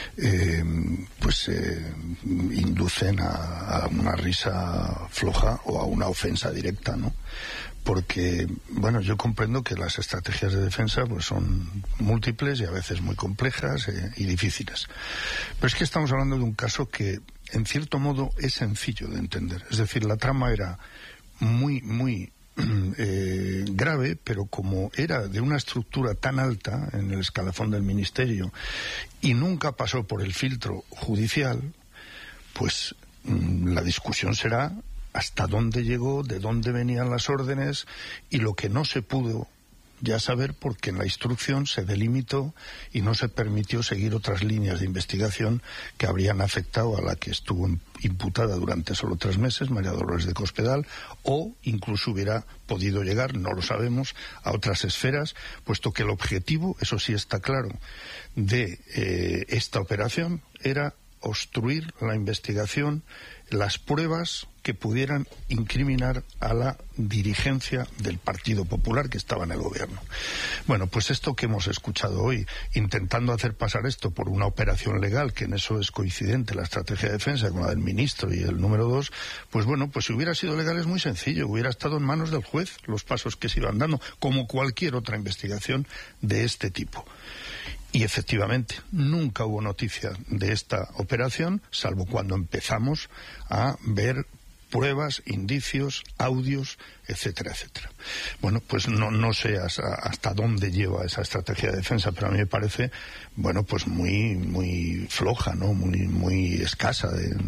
inducen a una risa floja o a una ofensa directa, ¿no? Porque, bueno, yo comprendo que las estrategias de defensa pues son múltiples y a veces muy complejas y difíciles. Pero es que estamos hablando de un caso que, en cierto modo, es sencillo de entender. Es decir, la trama era muy grave, pero como era de una estructura tan alta en el escalafón del ministerio y nunca pasó por el filtro judicial, pues la discusión será hasta dónde llegó, de dónde venían las órdenes, y lo que no se pudo ya saber porque en la instrucción se delimitó y no se permitió seguir otras líneas de investigación que habrían afectado a la que estuvo imputada durante solo 3 meses, María Dolores de Cospedal, o incluso hubiera podido llegar, no lo sabemos, a otras esferas, puesto que el objetivo, eso sí está claro, de esta operación era obstruir la investigación, las pruebas que pudieran incriminar a la dirigencia del Partido Popular que estaba en el gobierno. Bueno, pues esto que hemos escuchado hoy, intentando hacer pasar esto por una operación legal, que en eso es coincidente la estrategia de defensa con la del ministro y el número 2, pues bueno, pues si hubiera sido legal es muy sencillo, hubiera estado en manos del juez los pasos que se iban dando, como cualquier otra investigación de este tipo. Y efectivamente, nunca hubo noticia de esta operación, salvo cuando empezamos a ver pruebas, indicios, audios, etcétera, etcétera. Bueno, pues no sé hasta dónde lleva esa estrategia de defensa, pero a mí me parece, bueno, pues muy floja, ¿no? Muy escasa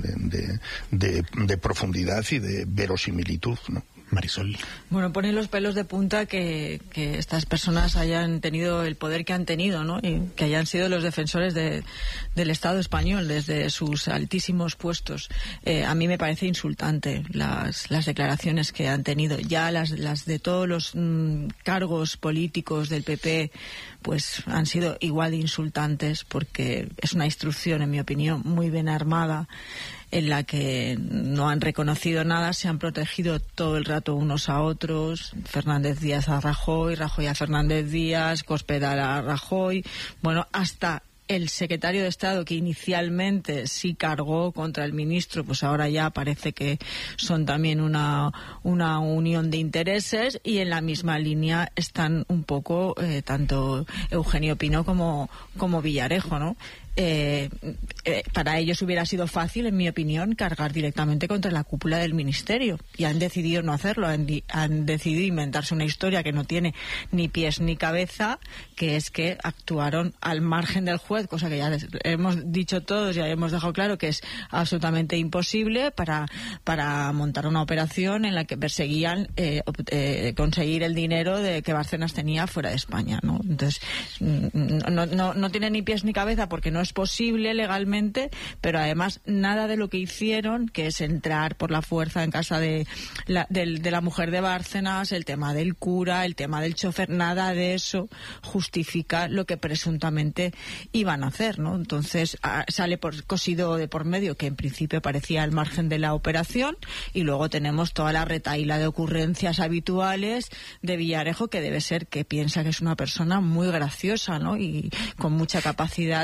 de profundidad y de verosimilitud, ¿no? Marisol. Bueno, pone los pelos de punta que estas personas hayan tenido el poder que han tenido, ¿no? Y que hayan sido los defensores del Estado español desde sus altísimos puestos. A mí me parece insultante las declaraciones que han tenido. Ya las de todos los cargos políticos del PP pues han sido igual de insultantes, porque es una instrucción, en mi opinión, muy bien armada, en la que no han reconocido nada, se han protegido todo el rato unos a otros, Fernández Díaz a Rajoy, Rajoy a Fernández Díaz, Cospedal a Rajoy, bueno, hasta el secretario de Estado, que inicialmente sí cargó contra el ministro, pues ahora ya parece que son también una unión de intereses, y en la misma línea están un poco tanto Eugenio Pino como Villarejo, ¿no? Para ellos hubiera sido fácil, en mi opinión, cargar directamente contra la cúpula del ministerio, y han decidido no hacerlo, han decidido inventarse una historia que no tiene ni pies ni cabeza, que es que actuaron al margen del juez, cosa que ya hemos dicho todos, ya hemos dejado claro que es absolutamente imposible para montar una operación en la que perseguían conseguir el dinero que Bárcenas tenía fuera de España, ¿no? Entonces no tiene ni pies ni cabeza, porque no es posible legalmente, pero además nada de lo que hicieron, que es entrar por la fuerza en casa de la mujer de Bárcenas, el tema del cura, el tema del chofer, nada de eso justifica lo que presuntamente iban a hacer, ¿no? Entonces sale cosido de por medio, que en principio parecía al margen de la operación, y luego tenemos toda la retahíla de ocurrencias habituales de Villarejo, que debe ser que piensa que es una persona muy graciosa, ¿no? Y con mucha capacidad de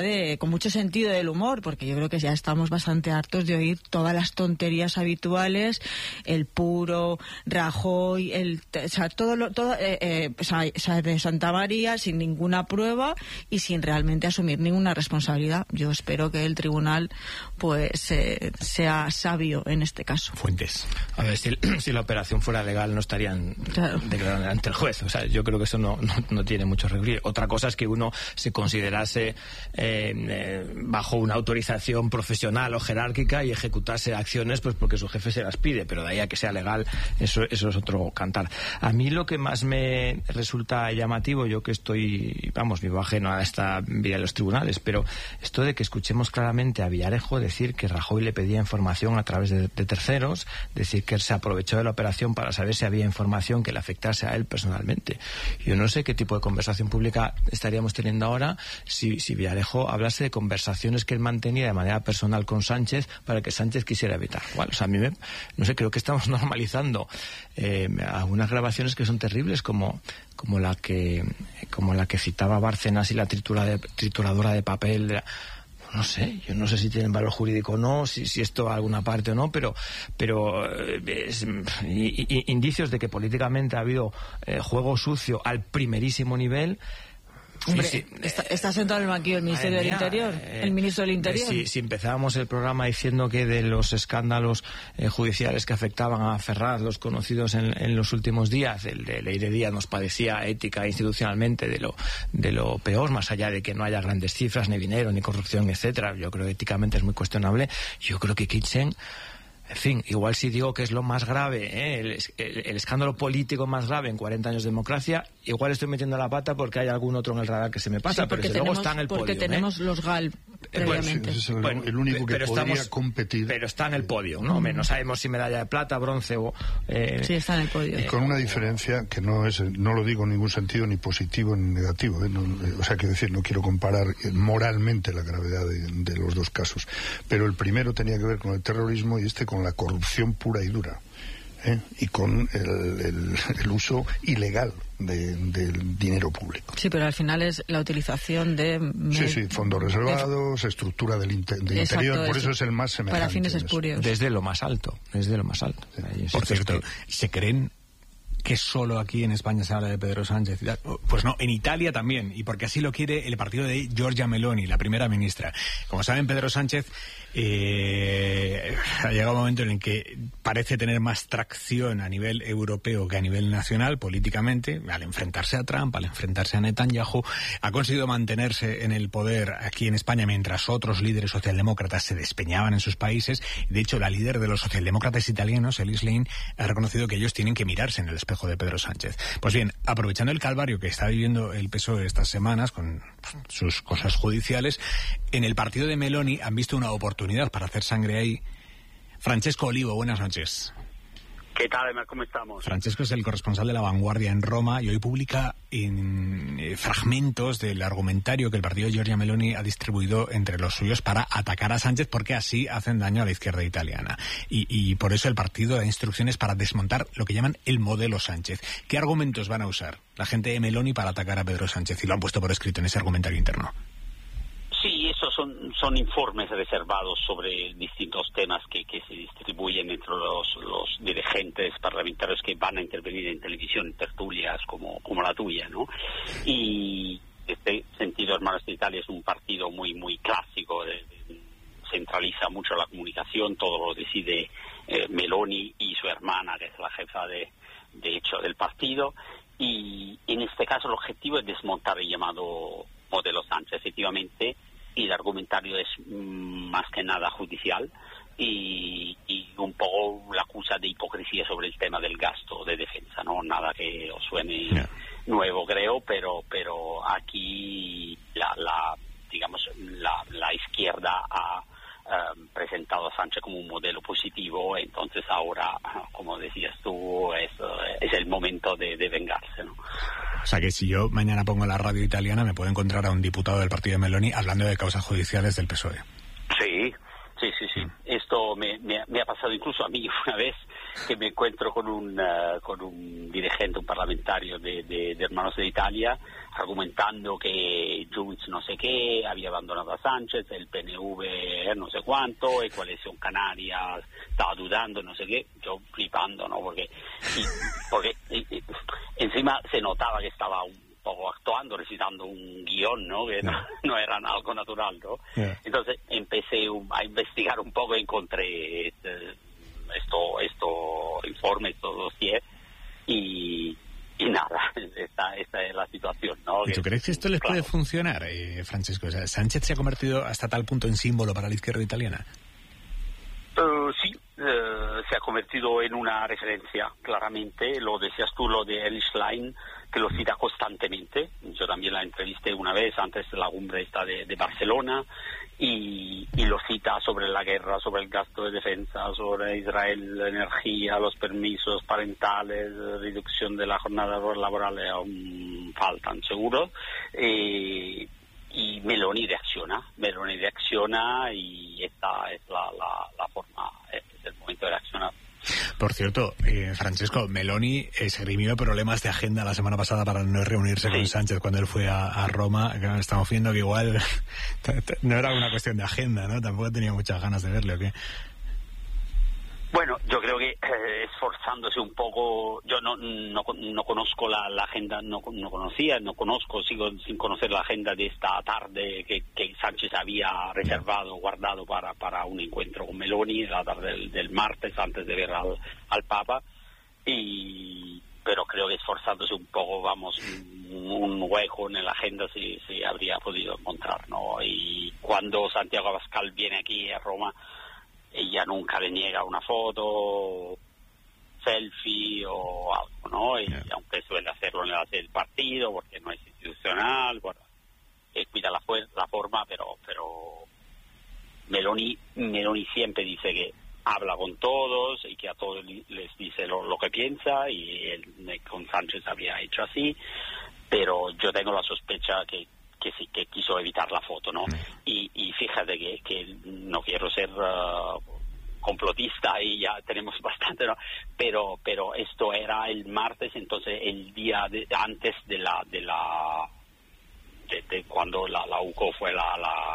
mucho sentido del humor, porque yo creo que ya estamos bastante hartos de oír todas las tonterías habituales, el puro, Rajoy, de Santamaría, sin ninguna prueba y sin realmente asumir ninguna responsabilidad. Yo espero que el tribunal pues sea sabio en este caso. Fuentes. A ver, si la operación fuera legal no estarían declarando ante el juez. O sea, yo creo que eso no tiene mucho recorrido. Otra cosa es que uno se considerase bajo una autorización profesional o jerárquica y ejecutase acciones pues porque su jefe se las pide, pero de ahí a que sea legal, eso es otro cantar. A mí lo que más me resulta llamativo, yo que estoy, vivo ajeno a esta vía de los tribunales, pero esto de que escuchemos claramente a Villarejo decir que Rajoy le pedía información a través de terceros, decir que él se aprovechó de la operación para saber si había información que le afectase a él personalmente. Yo no sé qué tipo de conversación pública estaríamos teniendo ahora si Villarejo hablase de conversaciones que él mantenía de manera personal con Sánchez para que Sánchez quisiera evitar. Bueno, o sea, a mí creo que estamos normalizando algunas grabaciones que son terribles, como la que citaba Bárcenas y la trituradora de papel. No sé, yo no sé si tienen valor jurídico o no, si esto va a alguna parte o no, pero indicios de que políticamente ha habido juego sucio al primerísimo nivel. Hombre, sí. Está sentado en el banquillo el Ministerio del Interior, el Ministro del Interior. Si empezábamos el programa diciendo que de los escándalos judiciales que afectaban a Ferraz, los conocidos en los últimos días, el de Leire Díaz nos parecía ética e institucionalmente de lo peor, más allá de que no haya grandes cifras, ni dinero, ni corrupción, etcétera. Yo creo que éticamente es muy cuestionable. Yo creo que Kitchen... En fin, igual si digo que es lo más grave, el escándalo político más grave en 40 años de democracia, igual estoy metiendo la pata porque hay algún otro en el radar que se me pasa, pero luego está en el podio. Porque tenemos los GAL previamente. El único que podría competir. Pero está en el podio, ¿no? No sabemos si medalla de plata, bronce o... Sí, está en el podio. Con una diferencia que no lo digo en ningún sentido ni positivo ni negativo. O sea, quiero decir, no quiero comparar moralmente la gravedad de los dos casos. Pero el primero tenía que ver con el terrorismo y con la corrupción pura y dura, y con el uso ilegal del dinero público. Sí, pero al final es la utilización de... fondos reservados, estructura del interior, por eso es el más semejante. Para fines espurios. Desde lo más alto. Por cierto, ¿se creen que solo aquí en España se habla de Pedro Sánchez? Pues no, en Italia también, y porque así lo quiere el partido de Giorgia Meloni, la primera ministra. Como saben, Pedro Sánchez ha llegado un momento en el que parece tener más tracción a nivel europeo que a nivel nacional, políticamente, al enfrentarse a Trump, al enfrentarse a Netanyahu. Ha conseguido mantenerse en el poder aquí en España mientras otros líderes socialdemócratas se despeñaban en sus países. De hecho, la líder de los socialdemócratas italianos, Elise Lam, ha reconocido que ellos tienen que mirarse en el espejo de Pedro Sánchez. Pues bien, aprovechando el calvario que está viviendo el PSOE estas semanas con sus cosas judiciales, en el partido de Meloni han visto una oportunidad para hacer sangre ahí. Francesco Olivo, buenas noches. ¿Qué tal, Emma? ¿Cómo estamos? Francesco es el corresponsal de La Vanguardia en Roma y hoy publica fragmentos del argumentario que el partido de Giorgia Meloni ha distribuido entre los suyos para atacar a Sánchez, porque así hacen daño a la izquierda italiana. Y por eso el partido da instrucciones para desmontar lo que llaman el modelo Sánchez. ¿Qué argumentos van a usar la gente de Meloni para atacar a Pedro Sánchez? Y lo han puesto por escrito en ese argumentario interno. Sí, esos son informes reservados sobre distintos temas que se distribuyen entre los dirigentes parlamentarios que van a intervenir en televisión, en tertulias como la tuya, ¿no? Y en este sentido, Hermanos de Italia es un partido muy muy clásico, centraliza mucho la comunicación, todo lo decide Meloni y su hermana, que es la jefa de hecho del partido, y en este caso el objetivo es desmontar el llamado modelo Sánchez, efectivamente, y el argumentario es más que nada judicial y un poco la acusa de hipocresía sobre el tema del gasto de defensa, ¿no? Nada que os suene nuevo, creo, pero aquí la izquierda ha presentado a Sánchez como un modelo positivo, entonces ahora, como decías tú, es el momento de vengarse, ¿no? O sea que si yo mañana pongo la radio italiana me puedo encontrar a un diputado del partido de Meloni hablando de causas judiciales del PSOE. Sí. Esto me ha pasado incluso a mí una vez que me encuentro con un dirigente, un parlamentario de Hermanos de Italia, argumentando que Junts no sé qué, había abandonado a Sánchez, el PNV no sé cuánto, y Coalición Canaria estaba dudando, no sé qué, yo flipando, ¿no? Porque encima se notaba que estaba un poco actuando, recitando un guión, ¿no? Que no era algo natural, ¿no? Yeah. Entonces empecé a investigar un poco y encontré esto informe, estos dossier, y nada, esta es la situación, ¿no? ¿Y tú crees que esto les puede funcionar, Francesco? O sea, ¿Sánchez se ha convertido hasta tal punto en símbolo para la izquierda italiana? Sí, se ha convertido en una referencia, claramente. Lo decías tú, lo de Elly Schlein, que lo cita constantemente. Yo también la entrevisté una vez antes de la cumbre esta de Barcelona, y lo cita sobre la guerra, sobre el gasto de defensa, sobre Israel, la energía, los permisos parentales, reducción de la jornada laboral, aún faltan seguro. Y Meloni reacciona y esta es la forma, es el momento de reaccionar. Por cierto, Francesco, Meloni esgrimió problemas de agenda la semana pasada para no reunirse con Sánchez cuando él fue a Roma. Estamos viendo que igual no era una cuestión de agenda, ¿no? Tampoco tenía muchas ganas de verle, ¿o qué? Bueno, yo creo que esforzándose un poco, yo no conozco la agenda, no conozco, sigo sin conocer la agenda de esta tarde que Sánchez había reservado, guardado para un encuentro con Meloni, la tarde del martes, antes de ver al Papa, pero creo que esforzándose un poco, un hueco en la agenda se habría podido encontrar, ¿no? Y cuando Santiago Abascal viene aquí a Roma, ella nunca le niega una foto, selfie o algo, ¿no? Y aunque suele hacerlo en la sede del partido, porque no es institucional, bueno, cuida la forma, pero Meloni siempre dice que habla con todos y que a todos les dice lo que piensa, y él con Sánchez había hecho así, pero yo tengo la sospecha que sí, que quiso evitar la foto, ¿no? Y fíjate que no quiero ser complotista, y ya tenemos bastante, ¿no? Pero esto era el martes, entonces el día antes de cuando la UCO fue a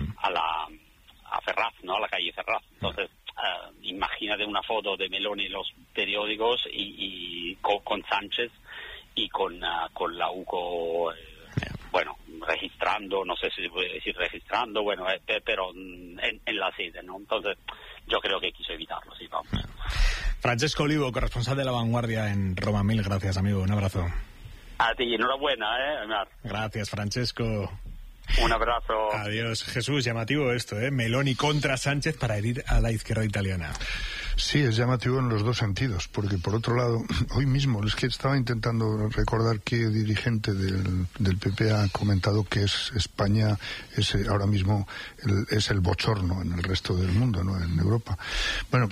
Ferraz, ¿no? A la calle Ferraz. Entonces imagínate una foto de Meloni en los periódicos y con Sánchez y con la UCO, bueno, registrando, no sé si se puede decir registrando, bueno, pero en la sede, ¿no? Entonces yo creo que quiso evitarlo, sí, vamos. Francesco Olivo, corresponsal de La Vanguardia en Roma, mil gracias, amigo, un abrazo. A ti, enhorabuena, Mar. Gracias, Francesco. Un abrazo. Adiós. Jesús, llamativo esto, Meloni contra Sánchez para herir a la izquierda italiana. Sí, es llamativo en los dos sentidos, porque por otro lado, hoy mismo, es que estaba intentando recordar qué dirigente del PP ha comentado que España es ahora mismo es el bochorno en el resto del mundo, ¿no? En Europa. Bueno,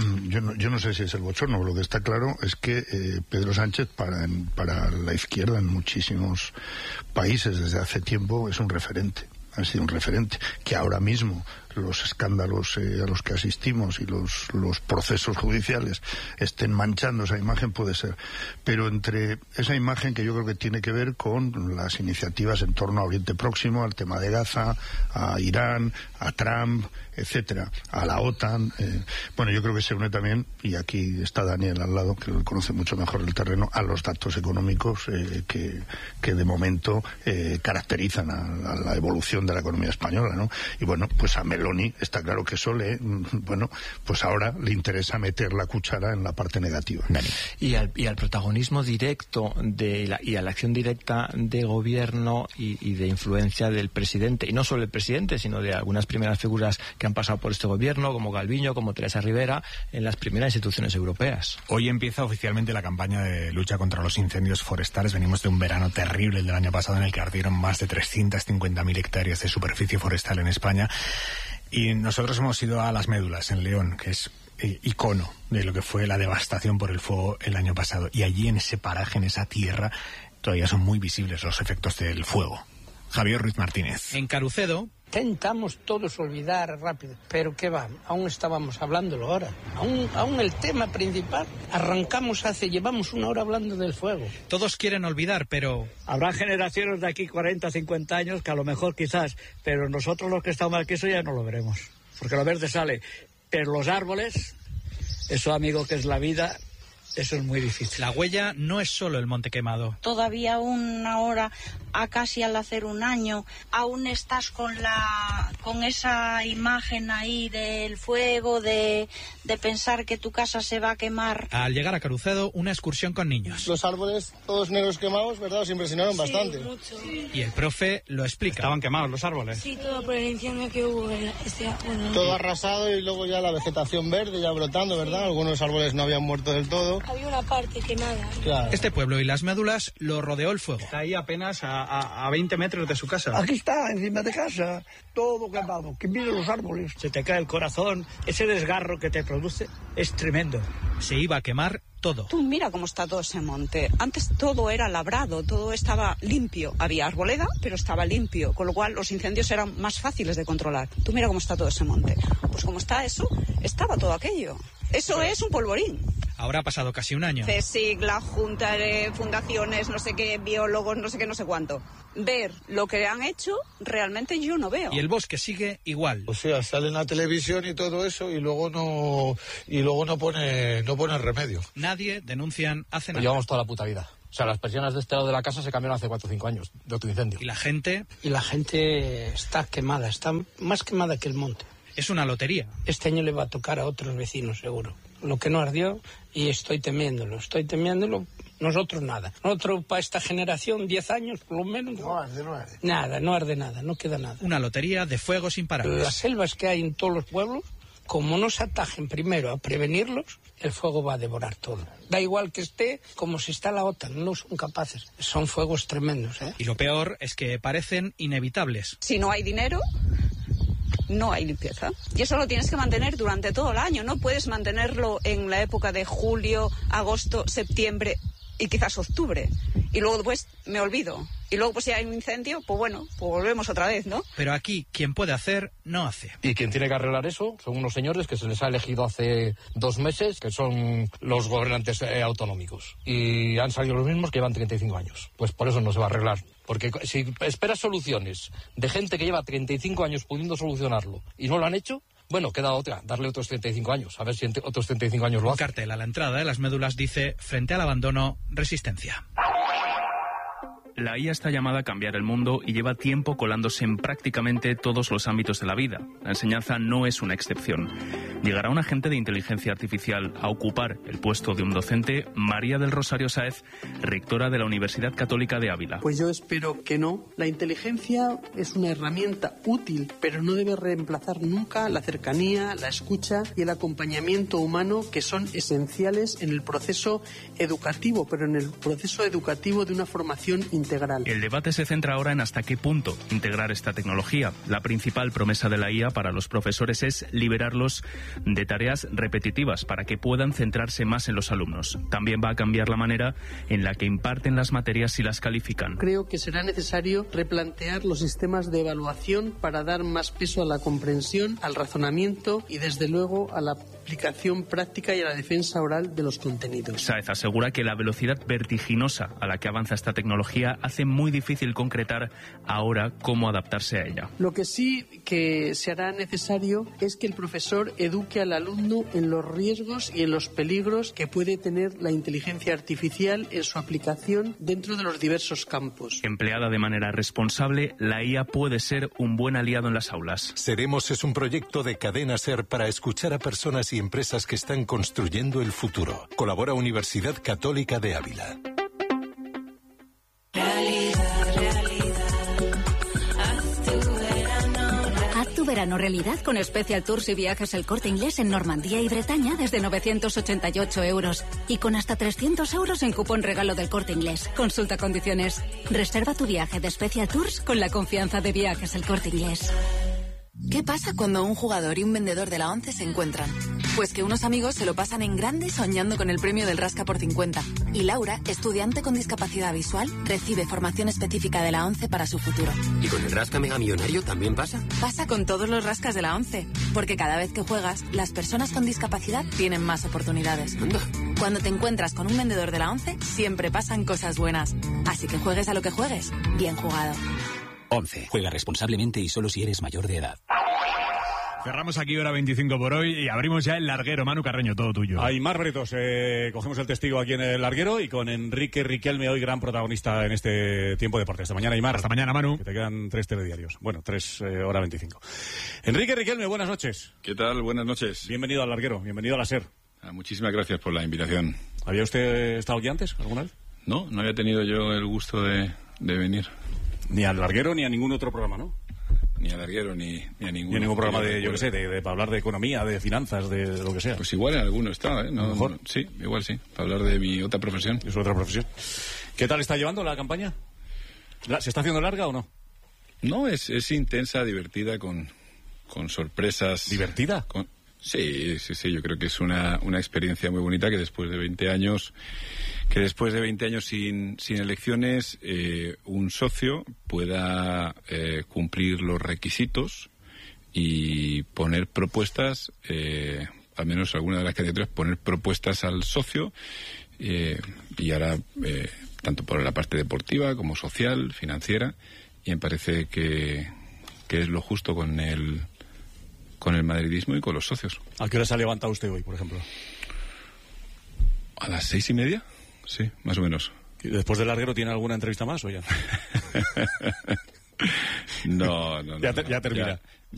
yo no sé si es el bochorno, lo que está claro es que Pedro Sánchez para la izquierda en muchísimos países desde hace tiempo es un referente. Ha sido un referente, que ahora mismo los escándalos a los que asistimos y los procesos judiciales estén manchando esa imagen, puede ser, pero entre esa imagen que yo creo que tiene que ver con las iniciativas en torno a Oriente Próximo, al tema de Gaza, a Irán, a Trump, etcétera, a la OTAN, bueno, yo creo que se une también, y aquí está Daniel al lado, que conoce mucho mejor el terreno, a los datos económicos que de momento caracterizan a la evolución de la economía española, ¿no? Y bueno, pues a Meloni está claro que eso bueno, pues ahora le interesa meter la cuchara en la parte negativa. Y al protagonismo directo y a la acción directa de gobierno y de influencia del presidente, y no solo el presidente, sino de algunas primeras figuras que han pasado por este gobierno, como Calviño, como Teresa Rivera, en las primeras instituciones europeas. Hoy empieza oficialmente la campaña de lucha contra los incendios forestales. Venimos de un verano terrible, el del año pasado, en el que ardieron más de 350.000 hectáreas de superficie forestal en España. Y nosotros hemos ido a Las Médulas, en León, que es icono de lo que fue la devastación por el fuego el año pasado. Y allí, en ese paraje, en esa tierra, todavía son muy visibles los efectos del fuego. Javier Ruiz Martínez. En Carucedo, Intentamos todos olvidar rápido, pero ¿qué va? Aún estábamos hablándolo ahora. Aún el tema principal. Llevamos 1 hora hablando del fuego. Todos quieren olvidar, pero... Habrá generaciones de aquí 40, 50 años que a lo mejor quizás, pero nosotros los que estamos aquí eso ya no lo veremos. Porque lo verde sale. Pero los árboles, eso amigo que es la vida... Eso es muy difícil. La huella no es solo el monte quemado. Todavía 1 hora, a casi al hacer 1 año, aún estás con esa imagen ahí del fuego, de pensar que tu casa se va a quemar. Al llegar a Carucedo, una excursión con niños. Los árboles, todos negros quemados, ¿verdad? Os impresionaron bastante. Mucho. Y el profe lo explica. Estaban quemados los árboles. Sí, todo por el incendio que hubo Todo arrasado y luego ya la vegetación verde ya brotando, ¿verdad? Algunos árboles no habían muerto del todo. Había una parte quemada. Claro. Este pueblo y las médulas lo rodeó el fuego. Está ahí apenas a 20 metros de su casa. Aquí está, encima de casa, todo quemado. Que miren los árboles. Se te cae el corazón. Ese desgarro que te produce es tremendo. Se iba a quemar todo. Tú mira cómo está todo ese monte. Antes todo era labrado, todo estaba limpio. Había arboleda, pero estaba limpio, con lo cual los incendios eran más fáciles de controlar. Tú mira cómo está todo ese monte. Pues como está eso, estaba todo aquello. Eso es un polvorín. Ahora ha pasado casi 1 año. CSIC, la Junta de Fundaciones, no sé qué, biólogos, no sé qué, no sé cuánto. Ver lo que han hecho, realmente yo no veo. Y el bosque sigue igual. O sea, sale en la televisión y todo eso y luego no pone remedio. Nadie, denuncian, hace nada. Llevamos toda la puta vida. O sea, las persianas de este lado de la casa se cambiaron hace 4 o 5 años de otro incendio. ¿Y la gente? Y la gente está quemada, está más quemada que el monte. Es una lotería. Este año le va a tocar a otros vecinos, seguro. Lo que no ardió, y estoy temiéndolo. Nosotros nada. Nosotros, para esta generación, 10 años, por lo menos... No arde. Nada, no arde nada, no queda nada. Una lotería de fuegos imparables. Las selvas que hay en todos los pueblos, como no se atajen primero a prevenirlos, el fuego va a devorar todo. Da igual que esté como si está la OTAN, no son capaces. Son fuegos tremendos, ¿eh? Y lo peor es que parecen inevitables. Si no hay dinero... no hay limpieza. Y eso lo tienes que mantener durante todo el año. No puedes mantenerlo en la época de julio, agosto, septiembre y quizás octubre. Y luego después me olvido. Y luego pues si hay un incendio, pues bueno, pues volvemos otra vez, ¿no? Pero aquí quien puede hacer, no hace. Y quien tiene que arreglar eso son unos señores que se les ha elegido hace 2 meses, que son los gobernantes autonómicos. Y han salido los mismos que llevan 35 años. Pues por eso no se va a arreglar. Porque si esperas soluciones de gente que lleva 35 años pudiendo solucionarlo y no lo han hecho, bueno, queda otra, darle otros 35 años, a ver si otros 35 años lo hacen. Un cartel a la entrada de las médulas dice, frente al abandono, resistencia. La IA está llamada a cambiar el mundo y lleva tiempo colándose en prácticamente todos los ámbitos de la vida. La enseñanza no es una excepción. ¿Llegará un agente de inteligencia artificial a ocupar el puesto de un docente? María del Rosario Sáez, rectora de la Universidad Católica de Ávila. Pues yo espero que no. La inteligencia es una herramienta útil, pero no debe reemplazar nunca la cercanía, la escucha y el acompañamiento humano, que son esenciales en el proceso educativo, pero en el proceso educativo de una formación integral. El debate se centra ahora en hasta qué punto integrar esta tecnología. La principal promesa de la IA para los profesores es liberarlos de tareas repetitivas para que puedan centrarse más en los alumnos. También va a cambiar la manera en la que imparten las materias y las califican. Creo que será necesario replantear los sistemas de evaluación para dar más peso a la comprensión, al razonamiento y desde luego a la aplicación práctica y a la defensa oral de los contenidos. Sáez asegura que la velocidad vertiginosa a la que avanza esta tecnología hace muy difícil concretar ahora cómo adaptarse a ella. Lo que sí que se hará necesario es que el profesor eduque al alumno en los riesgos y en los peligros que puede tener la inteligencia artificial en su aplicación dentro de los diversos campos. Empleada de manera responsable, la IA puede ser un buen aliado en las aulas. Seremos es un proyecto de Cadena SER para escuchar a personas y empresas que están construyendo el futuro. Colabora Universidad Católica de Ávila. Haz tu verano realidad con Special Tours y Viajes El Corte Inglés en Normandía y Bretaña desde 988 euros y con hasta 300 euros en cupón regalo del Corte Inglés. Consulta condiciones. Reserva tu viaje de Special Tours con la confianza de Viajes El Corte Inglés. ¿Qué pasa cuando un jugador y un vendedor de la ONCE se encuentran? Pues que unos amigos se lo pasan en grande soñando con el premio del Rasca por 50. Y Laura, estudiante con discapacidad visual, recibe formación específica de la ONCE para su futuro. ¿Y con el Rasca Mega Millonario también pasa? Pasa con todos los rascas de la ONCE, porque cada vez que juegas, las personas con discapacidad tienen más oportunidades. Anda. Cuando te encuentras con un vendedor de la ONCE, siempre pasan cosas buenas. Así que juegues a lo que juegues, bien jugado. 11. Juega responsablemente y solo si eres mayor de edad. Cerramos aquí hora 25 por hoy y abrimos ya el larguero. Manu Carreño, todo tuyo. Aymar Bretos, cogemos el testigo aquí en el larguero y con Enrique Riquelme, hoy gran protagonista en este tiempo de deporte. Hasta mañana, Aymar. Hasta mañana, Manu. Que te quedan 3 telediarios. Bueno, 3 hora 25. Enrique Riquelme, buenas noches. ¿Qué tal? Buenas noches. Bienvenido al larguero, bienvenido a la SER. Muchísimas gracias por la invitación. ¿Había usted estado aquí antes, alguna vez? No había tenido yo el gusto de venir. Ni al larguero ni a ningún otro programa, ¿no? Ni al larguero ni a ningún... Ni a ningún programa de, yo qué sé, para hablar de economía, de finanzas, de lo que sea. Pues igual en alguno está, ¿eh? Mejor. Sí, igual sí, para hablar de mi otra profesión. Es otra profesión. ¿Qué tal está llevando la campaña? ¿Se está haciendo larga o no? No, es intensa, divertida, con sorpresas. ¿Divertida? Sí, yo creo que es una experiencia muy bonita que después de 20 años sin elecciones un socio pueda cumplir los requisitos y poner propuestas, al menos alguna de las candidaturas, poner propuestas al socio y ahora tanto por la parte deportiva como social, financiera, y me parece que es lo justo con el madridismo y con los socios. ¿A qué hora se ha levantado usted hoy, por ejemplo? ¿A las 6:30? Sí, más o menos. ¿Y después del larguero tiene alguna entrevista más o ya? No. Ya termina.